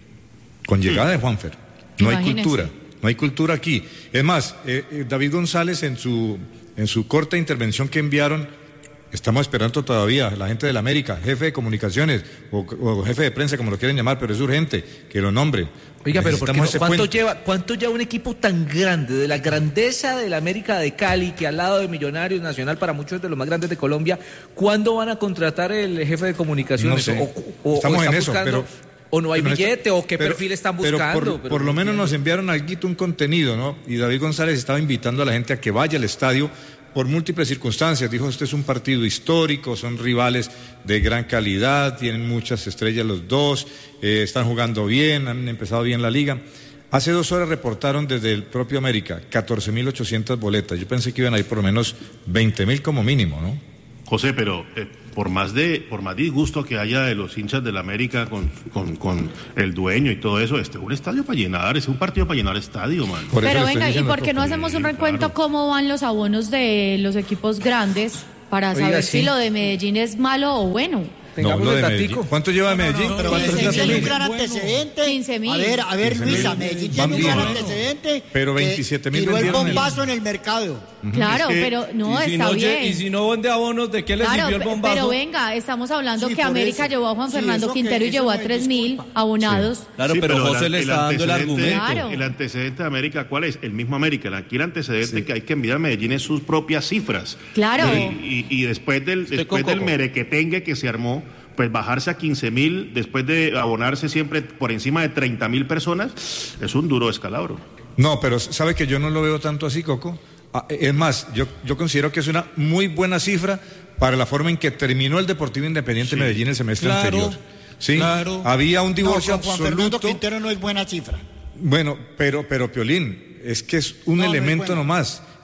con llegada de Juanfer. No Imagínense. hay cultura, no hay cultura aquí. Es más, eh, eh, David González en su, en su corta intervención que enviaron, estamos esperando todavía, la gente de la América, jefe de comunicaciones o, o jefe de prensa, como lo quieren llamar, pero es urgente que lo nombren. Oiga, pero ¿por qué no? ¿Cuánto lleva, ¿cuánto lleva un equipo tan grande, de la grandeza de la América de Cali, que al lado de Millonarios Nacional, para muchos de los más grandes de Colombia, ¿cuándo van a contratar el jefe de comunicaciones? No sé. o, o, estamos o en eso, buscando... pero... ¿O no hay pero billete? ¿O qué pero, perfil están pero buscando? Por, pero por lo menos nos enviaron algo, un contenido, ¿no? Y David González estaba invitando a la gente a que vaya al estadio por múltiples circunstancias. Dijo, este es un partido histórico, son rivales de gran calidad, tienen muchas estrellas los dos, eh, están jugando bien, han empezado bien la liga. Hace dos horas reportaron desde el propio América catorce mil ochocientas boletas. Yo pensé que iban a ir por lo menos veinte mil como mínimo, ¿no? José, pero eh, por más de por más disgusto que haya de los hinchas del América con, con, con el dueño y todo eso, este es un estadio para llenar, es un partido para llenar estadio, man. Pero venga, ¿y por qué no hacemos un recuento claro. cómo van los abonos de los equipos grandes para Oiga, saber sí. si lo de Medellín es malo o bueno? No, lo de Medellín. ¿Cuánto lleva Medellín? No, no, no, pero Medellín tiene un gran antecedente. quince mil. A ver, a ver, Luisa, Medellín tiene un gran antecedente. Pero veintisiete mil tiró el bombazo en el mercado. Claro, es que, pero no, si está no, bien. Y si no vende abonos, ¿de qué le claro, sirvió el bombazo? Pero venga, estamos hablando sí, que América eso. llevó a Juan sí, Fernando Quintero y llevó a tres mil abonados. Sí. Claro, sí, pero, pero José el, le está el dando el argumento. Claro. El antecedente de América, ¿cuál es? El mismo América. Aquí el antecedente sí. que hay que enviar a Medellín es sus propias cifras. Claro. Y, y, y después del, después del merequetengue que se armó, pues bajarse a quince mil después de abonarse siempre por encima de treinta mil personas, es un duro escalabro. No, pero sabe que yo no lo veo tanto así, Coco. Es más, yo, yo considero que es una muy buena cifra para la forma en que terminó el Deportivo Independiente sí. Medellín el semestre claro, anterior. Sí, claro. Había un divorcio no, con Juan absoluto. Fernando Quintero no es buena cifra. Bueno, pero, pero Piolín, es que es un no, elemento no es nomás.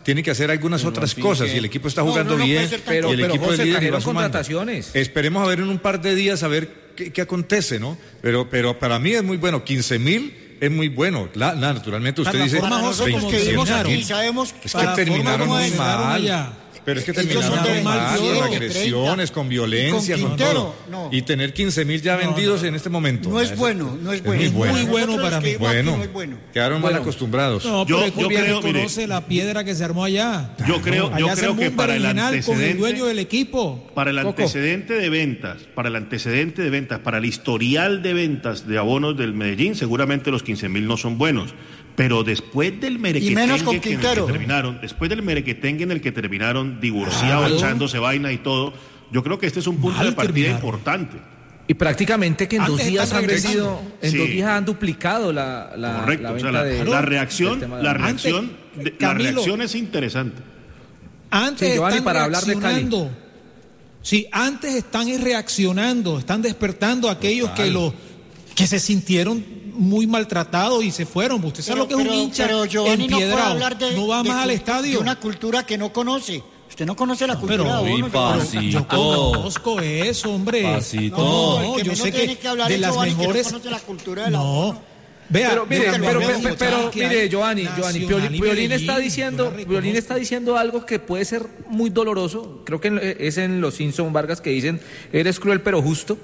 tiene que hacer algunas no, otras sí, cosas que... y el equipo está jugando no, no, no bien pero, y el pero equipo José, es líder y va contrataciones. Esperemos a ver en un par de días a ver qué, qué acontece, ¿no? Pero, pero para mí es muy bueno, quince mil es muy bueno. La, la, naturalmente usted para dice... Para nosotros que vivimos aquí sabemos... Es que terminaron muy mal. Pero es que terminaron muy mal, con agresiones, con violencia, con, con todo. No. Y tener quince mil ya vendidos no, no. en este momento. No es bueno, no es bueno. Es muy bueno, muy bueno para mí. Bueno, no es bueno. Quedaron bueno. mal acostumbrados. No, yo, pero yo creo, conoce mire, la piedra que se armó allá. Yo creo, yo creo que para el antecedente, con el dueño del equipo. Para el antecedente de ventas, para el antecedente de ventas, para el historial de ventas de abonos del Medellín, seguramente los quince mil no son buenos. Pero después del merequetengue que, en el que terminaron, después del merequetengue en el que terminaron divorciados, claro. echándose vaina y todo, yo creo que este es un punto Mal de partida terminaron. importante. Y prácticamente que en Antes dos días han vendido, en sí. dos días han duplicado la, la, Correcto, la venta o sea, la, de, la reacción, de la reacción, Antes, de, Camilo, la reacción es interesante. Antes sí, Giovanni, están para hablar de Cali. Sí, antes están reaccionando, están despertando a aquellos Total. que lo que se sintieron muy maltratado y se fueron. Usted sabe pero, lo que es pero, un hincha pero Giovanni empiedrado. No, de, no va de, más de, al estadio. De una cultura que no conoce. Usted no conoce la cultura. Pero, uno, pasito. Yo conozco eso, hombre. Pasito. No, no yo sé que, que hablar de las Giovanni, mejores. Que no conoce la cultura de la no. uno. Vea, pero mire, pero, pero, pero, pero, pero mire, Giovanni, Giovanni, Piolín, Piolín está diciendo, Piolín está diciendo algo que puede ser muy doloroso. Creo que es en Los Simpson Vargas que dicen, eres cruel pero justo.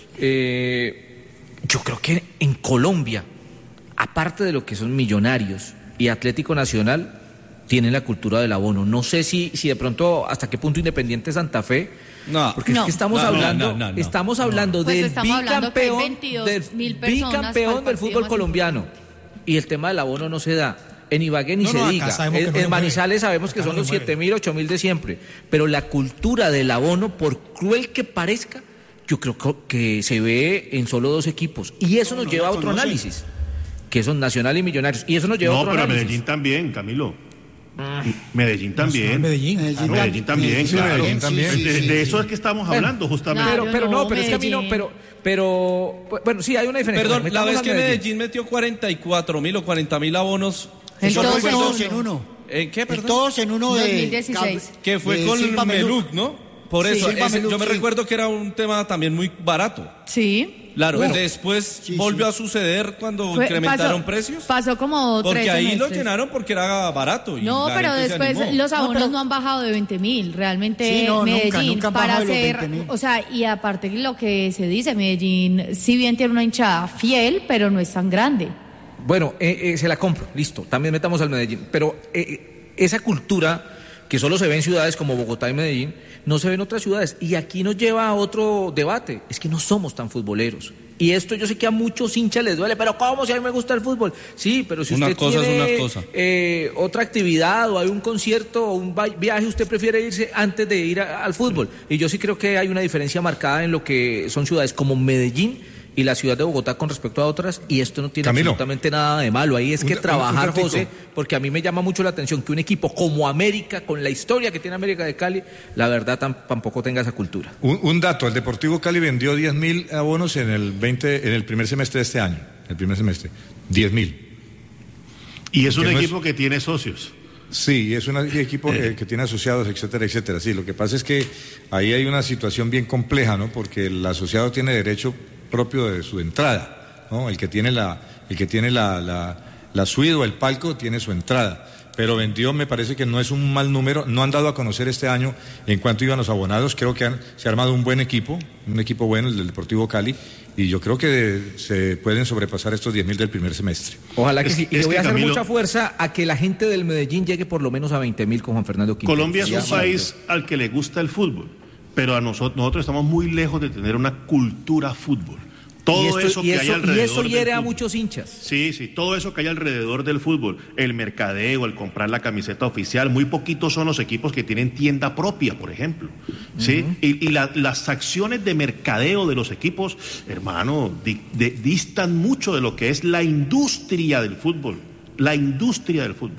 Eh, yo creo que en Colombia, aparte de lo que son Millonarios y Atlético Nacional, tienen la cultura del abono. No sé si, si de pronto hasta qué punto Independiente Santa Fe, no, porque no, es que estamos no, hablando, no, no, no, estamos hablando no. Pues del estamos bicampeón, hablando del bicampeón del fútbol colombiano importante. Y el tema del abono no se da. En Ibagué ni no, se no, diga. En, no en Manizales sabemos que acá son no los siete mil, ocho mil de siempre. Pero la cultura del abono, por cruel que parezca, yo creo que se ve en solo dos equipos. Y eso nos lleva a otro análisis, que son Nacional y Millonarios. Y eso nos lleva no, a otro pero análisis. Medellín también, Camilo. Medellín también. Medellín, Medellín, Medellín también, Medellín, claro. Medellín también. Sí, sí, de, de eso es que estamos hablando, bueno, justamente. Pero, pero no, no, pero Medellín. es que a mí no, pero, pero, bueno, sí, hay una diferencia. Perdón, la vez que Medellín. Medellín metió cuarenta y cuatro mil o cuarenta mil abonos. Eso fue todos en uno. ¿En qué, perdón? Todos en uno de... dos mil dieciséis. Que fue de con Silva Meluc, ¿no? Por sí, eso, ese, Meluc, yo me sí. recuerdo que era un tema también muy barato. Sí. Claro, Bueno, después sí, volvió sí. a suceder cuando Fue, incrementaron pasó, precios. Pasó como porque tres ahí semestres. lo llenaron porque era barato. Y no, la pero gente se después animó. los abonos No, pero- no han bajado de veinte mil. Realmente Sí, no, nunca, Medellín, nunca han para bajado de los hacer, veinte mil. o sea, y aparte de lo que se dice, Medellín, si bien tiene una hinchada fiel, pero no es tan grande. Bueno, eh, eh, se la compro, listo, también metamos al Medellín. Pero eh, esa cultura que solo se ve en ciudades como Bogotá y Medellín, no se ve en otras ciudades. Y aquí nos lleva a otro debate, es que no somos tan futboleros. Y esto yo sé que a muchos hinchas les duele, pero ¿cómo si a mí me gusta el fútbol? Sí, pero si Una usted cosa tiene es una cosa. Eh, otra actividad o hay un concierto o un viaje, usted prefiere irse antes de ir a, al fútbol. Y yo sí creo que hay una diferencia marcada en lo que son ciudades como Medellín y la ciudad de Bogotá con respecto a otras, y esto no tiene Camilo. absolutamente nada de malo. Ahí es que Un- trabajar, un ratico. José, porque a mí me llama mucho la atención que un equipo como América, con la historia que tiene América de Cali, la verdad tam- tampoco tenga esa cultura. Un, un dato, el Deportivo Cali vendió diez mil abonos en el veinte, en el primer semestre de este año, el primer semestre, diez mil. Y es un Que no equipo que tiene socios. Sí, es un equipo eh, que tiene asociados, etcétera, etcétera. Sí, lo que pasa es que ahí hay una situación bien compleja, ¿no? Porque el asociado tiene derecho propio de su entrada, ¿no? El que tiene la, el que tiene la, la, la suite o el palco tiene su entrada. Pero vendió, me parece que no es un mal número, no han dado a conocer este año en cuanto iban los abonados, creo que han, se ha armado un buen equipo, un equipo bueno, el del Deportivo Cali, y yo creo que se pueden sobrepasar estos diez mil del primer semestre. Ojalá que Es- sí. Y es le voy que, a hacer Camilo, mucha fuerza a que la gente del Medellín llegue por lo menos a veinte mil con Juan Fernando Quintero. Colombia es Ya, un país al que le gusta el fútbol, pero a nosotros, nosotros estamos muy lejos de tener una cultura fútbol. Todo y esto- eso y que eso, hay y alrededor eso del hiere a fútbol. muchos hinchas. Sí, sí, todo eso que hay alrededor del fútbol, el mercadeo, el comprar la camiseta oficial, muy poquitos son los equipos que tienen tienda propia, por ejemplo, ¿sí? Y, y la- las acciones de mercadeo de los equipos, hermano, di- de- distan mucho de lo que es la industria del fútbol, la industria del fútbol.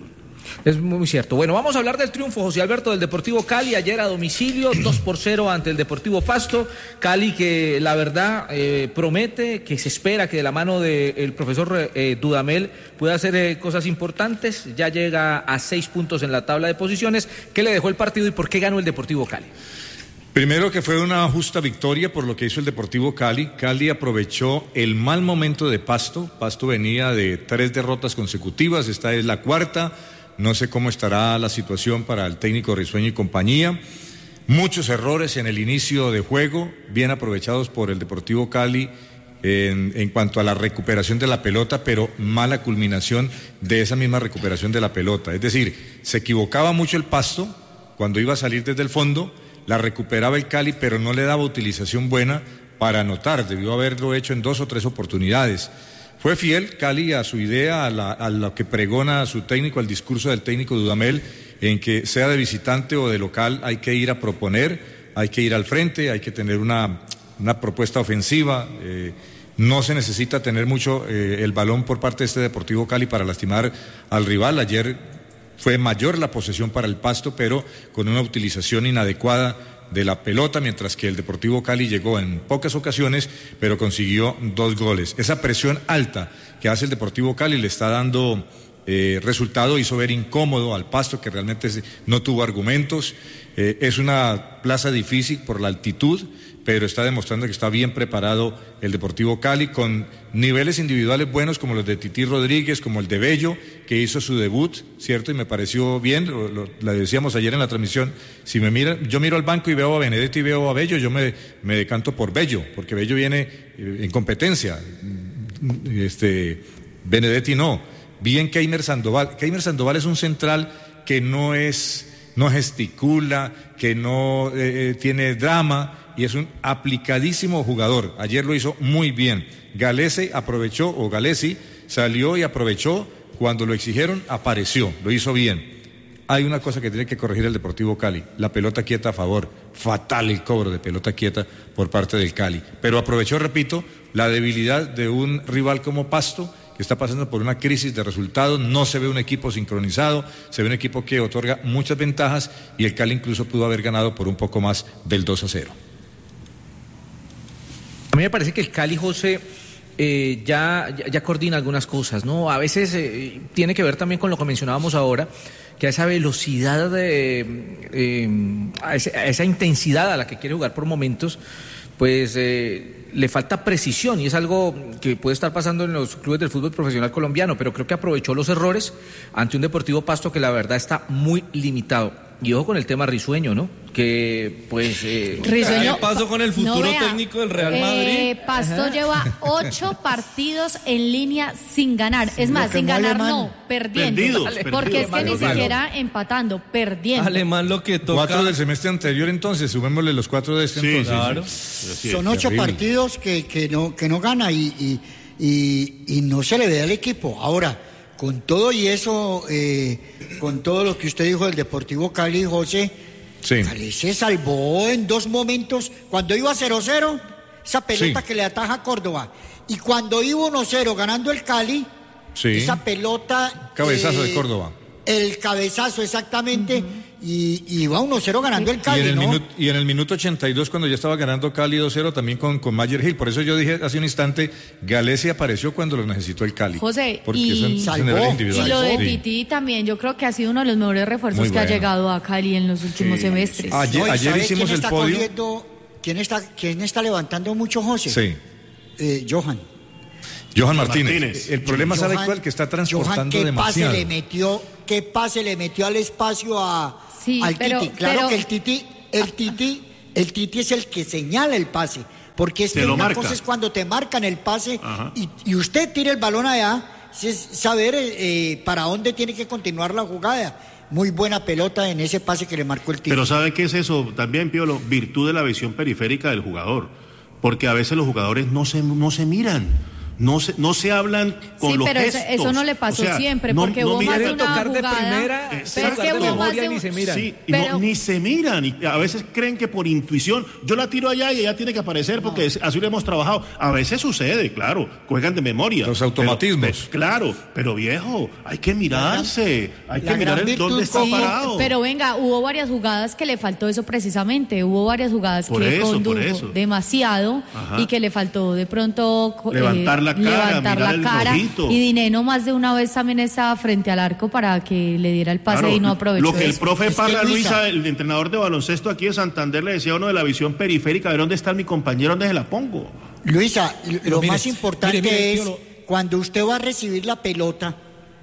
Es muy cierto. Bueno, vamos a hablar del triunfo, José Alberto, del Deportivo Cali, ayer a domicilio, dos por cero ante el Deportivo Pasto. Cali que la verdad eh, promete, que se espera que de la mano del profesor eh, Dudamel pueda hacer eh, cosas importantes. Ya llega a seis puntos en la tabla de posiciones. ¿Qué le dejó el partido y por qué ganó el Deportivo Cali? Primero que fue una justa victoria por lo que hizo el Deportivo Cali. Cali aprovechó el mal momento de Pasto. Pasto venía de tres derrotas consecutivas, esta es la cuarta. No sé cómo estará la situación para el técnico Risueño y compañía. Muchos errores en el inicio de juego, bien aprovechados por el Deportivo Cali en, en cuanto a la recuperación de la pelota, pero mala culminación de esa misma recuperación de la pelota. Es decir, se equivocaba mucho el Pasto cuando iba a salir desde el fondo, la recuperaba el Cali, pero no le daba utilización buena para anotar. Debió haberlo hecho en dos o tres oportunidades. Fue fiel Cali a su idea, a, la, a lo que pregona su técnico, al discurso del técnico Dudamel, en que sea de visitante o de local hay que ir a proponer, hay que ir al frente, hay que tener una, una propuesta ofensiva. Eh, no se necesita tener mucho eh, el balón por parte de este Deportivo Cali para lastimar al rival. Ayer fue mayor la posesión para el Pasto, pero con una utilización inadecuada de la pelota, mientras que el Deportivo Cali llegó en pocas ocasiones, pero consiguió dos goles. Esa presión alta que hace el Deportivo Cali le está dando eh, resultado, hizo ver incómodo al Pasto, que realmente no tuvo argumentos. Eh, es una plaza difícil por la altitud, pero está demostrando que está bien preparado el Deportivo Cali, con niveles individuales buenos como los de Tití Rodríguez, como el de Bello, que hizo su debut, ¿cierto? Y me pareció bien, lo, lo, lo decíamos ayer en la transmisión, si me mira, yo miro al banco y veo a Benedetti y veo a Bello, yo me, me decanto por Bello, porque Bello viene en competencia, este, Benedetti no. Bien Keimer Sandoval, Keimer Sandoval es un central que no es, no gesticula, que no eh, tiene drama, y es un aplicadísimo jugador. Ayer lo hizo muy bien. Galese aprovechó, o Galesi salió y aprovechó, cuando lo exigieron, apareció, lo hizo bien. Hay una cosa que tiene que corregir el Deportivo Cali, la pelota quieta a favor. Fatal el cobro de pelota quieta por parte del Cali. Pero aprovechó, repito, la debilidad de un rival como Pasto, que está pasando por una crisis de resultados. No se ve un equipo sincronizado, se ve un equipo que otorga muchas ventajas, y el Cali incluso pudo haber ganado por un poco más del dos a cero. A mí me parece que el Cali, José, eh, ya, ya, ya coordina algunas cosas, ¿no? A veces eh, tiene que ver también con lo que mencionábamos ahora, que a esa velocidad, de, eh, a, ese, a esa intensidad a la que quiere jugar por momentos, pues eh, le falta precisión, y es algo que puede estar pasando en los clubes del fútbol profesional colombiano, pero creo que aprovechó los errores ante un Deportivo Pasto que la verdad está muy limitado. Y ojo con el tema Risueño, ¿no? Que pues... Eh, Risueño, ¿qué pasó con el futuro no, vea, técnico del Real Madrid? Eh, Pasto Ajá. lleva ocho partidos en línea sin ganar. Es más, sin ganar Alemán. no, perdiendo. Perdidos, vale. Porque perdidos, es que vale, ni vale. siquiera empatando, perdiendo. Alemán lo que toca... Cuatro del semestre anterior, entonces, sumémosle los cuatro de este sí, entonces. Claro. Sí, son ocho terrible. partidos que, que, no, que no gana y, y, y, y no se le ve al equipo. Ahora... Con todo y eso, eh, con todo lo que usted dijo del Deportivo Cali, José, sí. Cali se salvó en dos momentos. Cuando iba cero cero, esa pelota sí. que le ataja a Córdoba. Y cuando iba uno cero ganando el Cali, sí. esa pelota... Cabezazo eh, de Córdoba. El cabezazo, exactamente. Uh-huh. Y, y iba uno cero ganando el Cali, y en el ¿no? Minuto, y en el minuto ochenta y dos, cuando ya estaba ganando Cali dos cero, también con, con Mayer Hill. Por eso yo dije hace un instante, Galese apareció cuando lo necesitó el Cali. José, porque y, son, son y lo de sí. Tití también, yo creo que ha sido uno de los mejores refuerzos Muy que bueno. ha llegado a Cali en los últimos sí. semestres. Ayer, no, ayer hicimos el podio. Cogiendo, ¿quién, está, ¿Quién está levantando mucho, José? Sí. Eh, Johan. Johan Martínez. Martínez. El problema, Johan, ¿sabe cuál? Que está transportando Johan, ¿qué demasiado. Pase le metió, ¿Qué pase le metió al espacio a, sí, al pero, Titi? Claro pero... que el Titi, el Titi, el Titi es el que señala el pase. Porque es te que una marca. cosa es cuando te marcan el pase y, y usted tira el balón allá, es saber eh, para dónde tiene que continuar la jugada. Muy buena pelota en ese pase que le marcó el Titi. Pero ¿sabe qué es eso también, Piolo? Virtud de la visión periférica del jugador. Porque a veces los jugadores no se, no se miran. No se, no se hablan con sí, los pero gestos. Eso, eso no le pasó o sea, siempre, no, porque no hubo más de una tocar jugada. De primera, pero es que hubo más de ni se miran. Sí, y pero... no, ni se miran. Y a veces creen que por intuición, yo la tiro allá y ella tiene que aparecer porque no. así lo hemos trabajado. A veces sucede, claro, juegan de memoria. Los automatismos. Pero, pero, claro, pero viejo, hay que mirarse, hay que mirar el dónde está sí, parado. Pero venga, hubo varias jugadas que le faltó eso precisamente. Hubo varias jugadas por que eso, condujo demasiado. Ajá. Y que le faltó de pronto levantar eh, la cara, levantar la cara ojito. Y Dineno más de una vez también estaba frente al arco para que le diera el pase claro, y no aprovechó lo que eso. el profe Parra Luisa, el entrenador de baloncesto aquí de Santander, le decía a uno de la visión periférica, a ver dónde está mi compañero, dónde se la pongo. Luisa, lo mire, más importante mire, mire, es lo... cuando usted va a recibir la pelota,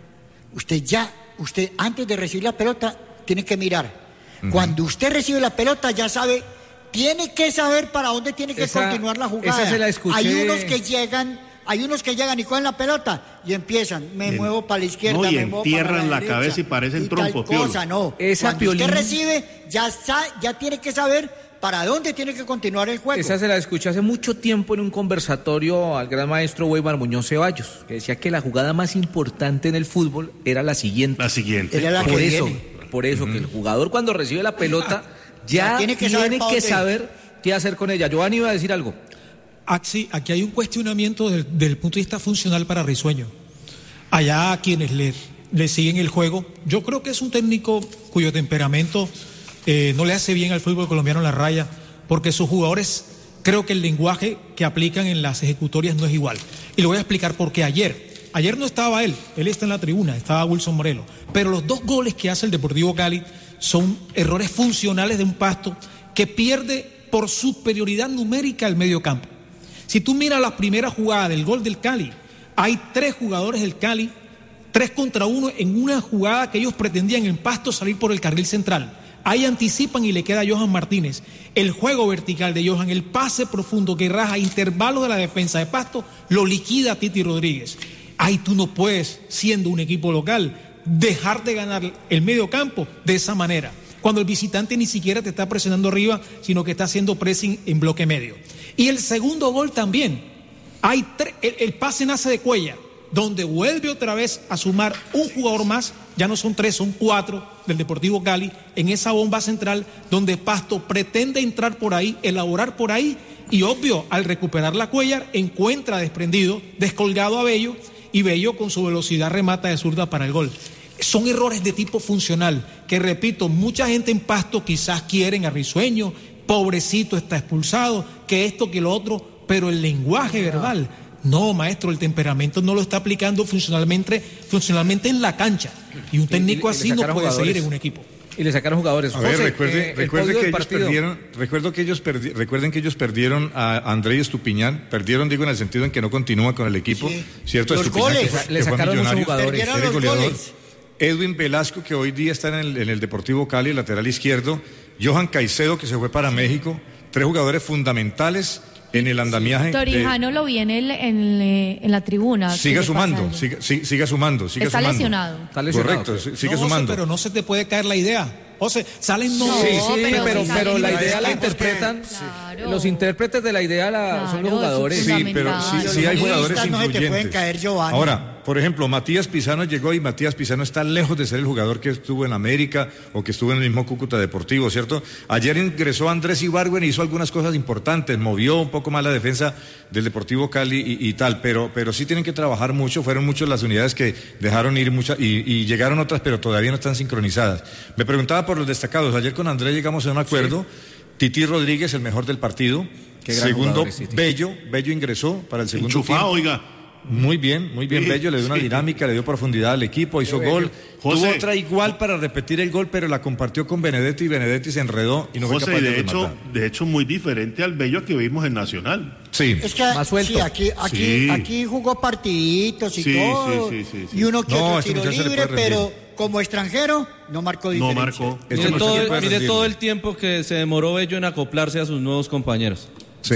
usted ya, usted antes de recibir la pelota tiene que mirar. Uh-huh. Cuando usted recibe la pelota ya sabe, tiene que saber para dónde tiene que esa, continuar la jugada. Esa se la escuché. Hay unos que llegan, hay unos que llegan y cogen la pelota y empiezan, me en, muevo para la izquierda, no, y me muevo para la, la derecha, cabeza y parecen trompo cosa, no. Esa Cuando piolín... usted recibe, ya está, ya tiene que saber para dónde tiene que continuar el juego. Esa se la escuché hace mucho tiempo en un conversatorio al gran maestro Weimar Muñoz Ceballos, que decía que la jugada más importante en el fútbol era la siguiente. La siguiente. Era la por que eso, viene. por eso uh-huh. que el jugador cuando recibe la pelota ya, ya tiene que tiene saber, que saber qué hacer con ella. Giovanni iba a decir algo. Aquí, aquí hay un cuestionamiento desde, desde el punto de vista funcional para Risueño. Allá a quienes le, le siguen el juego, yo creo que es un técnico cuyo temperamento eh, no le hace bien al fútbol colombiano en la raya, porque sus jugadores, creo que el lenguaje que aplican en las ejecutorias no es igual. Y le voy a explicar por qué ayer. Ayer no estaba él, él está en la tribuna, estaba Wilson Morelos. Pero los dos goles que hace el Deportivo Cali son errores funcionales de un Pasto que pierde por superioridad numérica el medio campo. Si tú miras la primera jugada del gol del Cali, hay tres jugadores del Cali, tres contra uno en una jugada que ellos pretendían en Pasto salir por el carril central. Ahí anticipan y le queda a Johan Martínez. El juego vertical de Johan, el pase profundo que raja intervalos de la defensa de Pasto, lo liquida a Titi Rodríguez. Ahí tú no puedes, siendo un equipo local, dejar de ganar el medio campo de esa manera, cuando el visitante ni siquiera te está presionando arriba, sino que está haciendo pressing en bloque medio. Y el segundo gol también, hay tre- el, el pase nace de Cuellar, donde vuelve otra vez a sumar un jugador más, ya no son tres, son cuatro del Deportivo Cali, en esa bomba central donde Pasto pretende entrar por ahí, elaborar por ahí, y obvio, al recuperar la Cuellar, encuentra desprendido, descolgado a Bello, y Bello con su velocidad remata de zurda para el gol. Son errores de tipo funcional, que repito, mucha gente en Pasto quizás quieren a Risueño, pobrecito está expulsado, que esto, que lo otro, pero el lenguaje verbal, no, maestro, el temperamento no lo está aplicando funcionalmente, funcionalmente en la cancha, y un técnico así no puede jugadores. seguir en un equipo. Y le sacaron jugadores. A ver, José, recuerde, eh, recuerde que ellos perdieron, recuerdo que ellos perdi, recuerden que ellos perdieron a André Estupiñán, perdieron, digo, en el sentido en que no continúa con el equipo, sí. ¿cierto? Los Estupiñán, goles. que fue, le que sacaron fue muchos jugadores. Los goleador. Edwin Velasco, que hoy día está en el, en el Deportivo Cali, lateral izquierdo. Johan Caicedo, que se fue para México. Tres jugadores fundamentales en el andamiaje. Torijano de... lo vi en, el, en, en la tribuna. Siga sumando, siga, siga sumando, siga Está sumando. Lesionado. Está lesionado. Correcto, sigue no, sumando. José, pero no se te puede caer la idea. O sea, salen no. Sí, sí, pero, pero, pero la idea la porque, interpretan. Claro. Los intérpretes de la idea la, Claro, son los jugadores. Sí, pero sí, sí hay jugadores no influyentes. se te pueden caer, Giovanni. Ahora, por ejemplo, Matías Pisano llegó y Matías Pisano está lejos de ser el jugador que estuvo en América o que estuvo en el mismo Cúcuta Deportivo, ¿cierto? Ayer ingresó Andrés Ibargüen y hizo algunas cosas importantes, movió un poco más la defensa del Deportivo Cali y, y tal, pero, pero sí tienen que trabajar mucho, fueron muchas las unidades que dejaron ir muchas y, y llegaron otras, pero todavía no están sincronizadas. Me preguntaba por los destacados, ayer con Andrés llegamos a un acuerdo, sí. Titi Rodríguez, el mejor del partido. Segundo, Bello, Bello ingresó para el segundo Enchufado, tiempo. oiga. Muy bien, muy bien, sí, Bello, le dio una sí. dinámica, le dio profundidad al equipo, hizo gol. José, tuvo otra igual para repetir el gol, pero la compartió con Benedetti y Benedetti se enredó y no José, fue capaz de, de hecho, rematar. de hecho, muy diferente al Bello que vimos en Nacional. Sí. Es que más suelto. Sí, aquí, aquí, sí. aquí jugó partiditos y sí, todo, sí, sí, sí, sí. y uno que no, otro tiro libre, pero como extranjero no marcó diferencia. No marcó. Mire, todo, mire todo el tiempo que se demoró Bello en acoplarse a sus nuevos compañeros. Sí.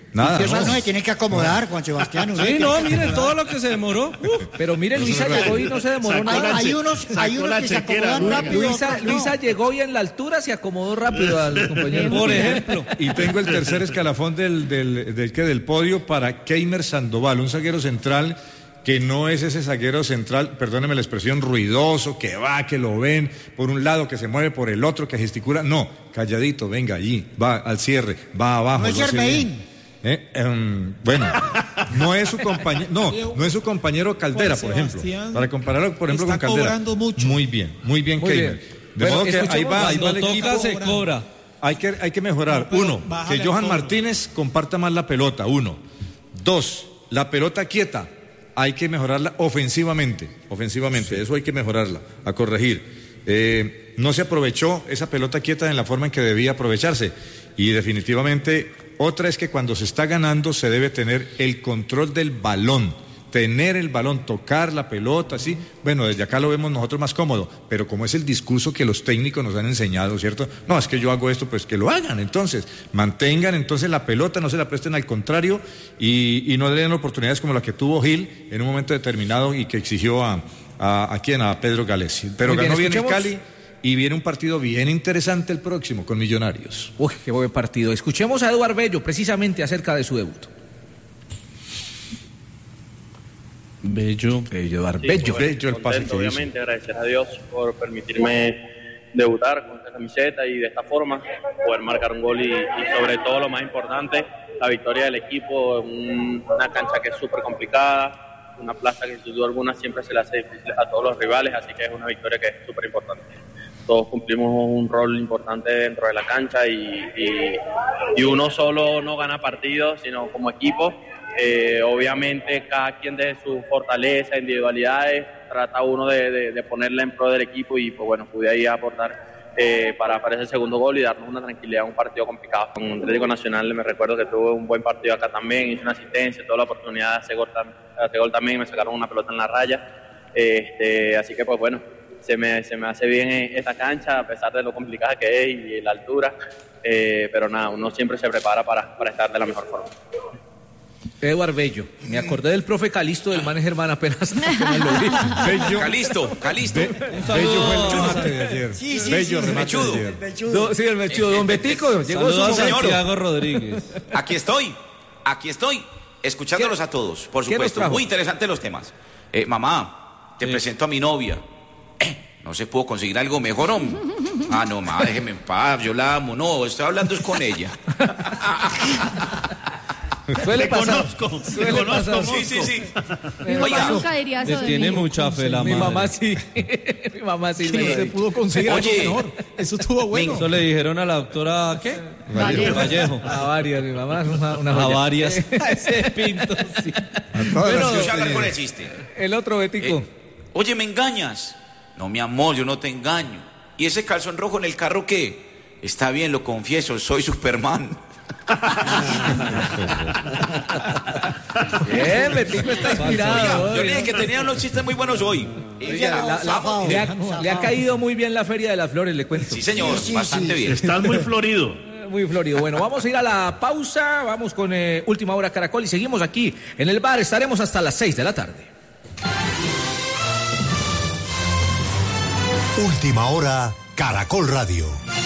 Nada, no. no se tiene que acomodar, Juan Sebastián. Sí, no, miren todo lo que se demoró. Uh, pero miren, Luisa llegó y no se demoró nada. Hay unos, hay unos que se acomodan rápido. Luisa, Luisa llegó y en la altura se acomodó rápido al compañero. Por ejemplo. Y tengo el tercer escalafón del, del, del, del, del podio para Keimer Sandoval, un zaguero central que no es ese zaguero central, perdónenme la expresión, ruidoso, que va, que lo ven por un lado, que se mueve por el otro, que gesticula. No, calladito, venga allí, va al cierre, va abajo. No es Germain. Eh, um, bueno, no es su compañero, no, no es su compañero Caldera, por ejemplo. Para compararlo, por ejemplo, con Caldera. Mucho. Muy bien, muy bien, muy Keimer. bien. De bueno, modo que ahí va, ahí va el equipo. Se cobra. Hay que, hay que mejorar. No, uno, que Johan Martínez comparta más la pelota. Uno. Dos, la pelota quieta. Hay que mejorarla ofensivamente. Ofensivamente, sí. Eso hay que mejorarla, a corregir. Eh, no se aprovechó esa pelota quieta en la forma en que debía aprovecharse. Y definitivamente, otra es que cuando se está ganando se debe tener el control del balón. Tener el balón, tocar la pelota, ¿sí? Bueno, desde acá lo vemos nosotros más cómodo, pero como es el discurso que los técnicos nos han enseñado, ¿cierto? No, es que yo hago esto, pues que lo hagan, entonces, mantengan entonces la pelota, no se la presten al contrario y, y no den oportunidades como la que tuvo Gil en un momento determinado y que exigió a, a, a quién, a Pedro Galesi. Pero Muy ganó bien, bien el Cali y viene un partido bien interesante el próximo con Millonarios. Uy, qué buen partido. Escuchemos a Eduard Bello precisamente acerca de su debut. Bello, Bello, Eduard sí, Bello. Bueno, Bello el pase contento, obviamente, agradecer a Dios por permitirme debutar con esta camiseta y de esta forma poder marcar un gol y, y sobre todo lo más importante, la victoria del equipo en una cancha que es súper complicada, una plaza que sin duda alguna siempre se le hace difícil a todos los rivales, así que es una victoria que es súper importante. Todos cumplimos un rol importante dentro de la cancha y, y, y uno solo no gana partidos, sino como equipo. Eh, obviamente cada quien de su fortaleza, individualidades, trata uno de, de, de ponerla en pro del equipo y pues bueno, pude ahí aportar eh, para, para ese segundo gol y darnos una tranquilidad en un partido complicado. Con Atlético Nacional me recuerdo que tuve un buen partido acá también, hice una asistencia, tuve la oportunidad de hacer gol, hacer gol también, me sacaron una pelota en la raya, este, así que pues bueno, se me, se me hace bien esta cancha a pesar de lo complicada que es y la altura, eh, pero nada, uno siempre se prepara para, para estar de la mejor forma. Eduard Bello, me acordé del profe Calisto del man Germán apenas, apenas lo vi. Bello. Calisto, Calisto. Be Bello fue el remate de ayer. Sí, sí, Bello sí, remate Mechudo. de ayer. Do, sí, el Mechudo. Don Betico, llegó su señor Santiago Rodríguez. Aquí estoy, aquí estoy, escuchándolos a todos, por supuesto. Muy interesantes los temas. Eh, mamá, te sí. presento a mi novia. Eh, ¿No se pudo conseguir algo mejor, hombre? Ah, no, mamá, déjeme en paz, yo la amo. No, estoy hablando es con ella. Suele te pasar. conozco, Suele te conozco. pasar. Sí, sí, sí. Mi mamá nunca diría eso de tiene mí. mucha fe la Mi madre. mamá sí. Mi mamá sí. Sí, se pudo conseguir algo Oye, mejor. Eso estuvo bueno. Eso le dijeron a la doctora, ¿qué? Vallejo. Vallejo. A varias, mi mamá es una, una A joya. varias. Ese pinto, sí. Bueno, yo hablar con el chiste. El otro Betico. Eh, Oye, ¿me engañas? No, mi amor, yo no te engaño. ¿Y ese calzón rojo en el carro qué? Está bien, lo confieso, soy Superman. Bien, Betico está inspirado. Oiga, yo le dije que tenía unos chistes muy buenos hoy. Oiga, la, la, le, ha, le ha caído muy bien la Feria de las Flores, le cuento. Sí, señor, sí, sí, bastante sí. bien. Estás muy florido. Muy florido. Bueno, vamos a ir a la pausa, vamos con eh, Última Hora Caracol y seguimos aquí en el bar. Estaremos hasta las seis de la tarde. Última Hora Caracol Radio.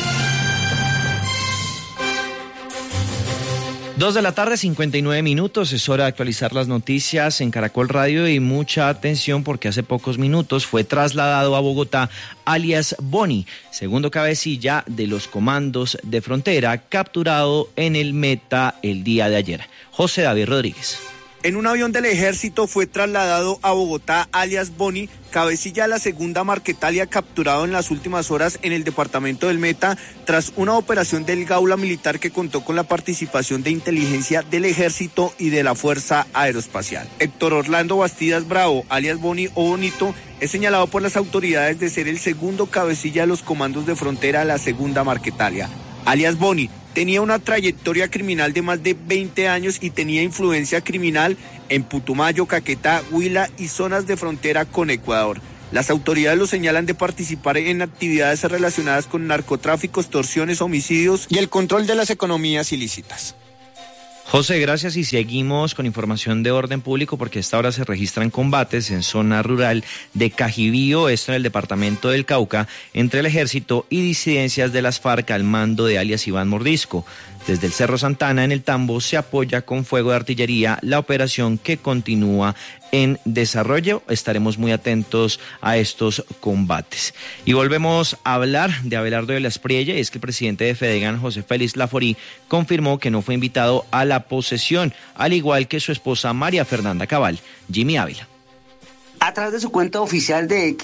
Dos de la tarde, cincuenta y nueve minutos, es hora de actualizar las noticias en Caracol Radio y mucha atención porque hace pocos minutos fue trasladado a Bogotá alias Boni, segundo cabecilla de los comandos de frontera, capturado en el Meta el día de ayer. José David Rodríguez. En un avión del ejército fue trasladado a Bogotá alias Boni, cabecilla de la segunda Marquetalia, capturado en las últimas horas en el departamento del Meta tras una operación del Gaula Militar que contó con la participación de inteligencia del ejército y de la Fuerza Aeroespacial. Héctor Orlando Bastidas Bravo, alias Boni o Bonito, es señalado por las autoridades de ser el segundo cabecilla de los comandos de frontera de la segunda Marquetalia. Alias Boni tenía una trayectoria criminal de más de veinte años y tenía influencia criminal en Putumayo, Caquetá, Huila y zonas de frontera con Ecuador. Las autoridades lo señalan de participar en actividades relacionadas con narcotráfico, extorsiones, homicidios y el control de las economías ilícitas. José, gracias, y seguimos con información de orden público porque a esta hora se registran combates en zona rural de Cajibío, esto en el departamento del Cauca, entre el ejército y disidencias de las FARC al mando de alias Iván Mordisco. Desde el Cerro Santana, en el Tambo, se apoya con fuego de artillería la operación que continúa en desarrollo. Estaremos muy atentos a estos combates. Y volvemos a hablar de Abelardo de la Espriella, y es que el presidente de Fedegan, José Félix Laforí, confirmó que no fue invitado a la posesión, al igual que su esposa María Fernanda Cabal. Jimmy Ávila. A través de su cuenta oficial de X,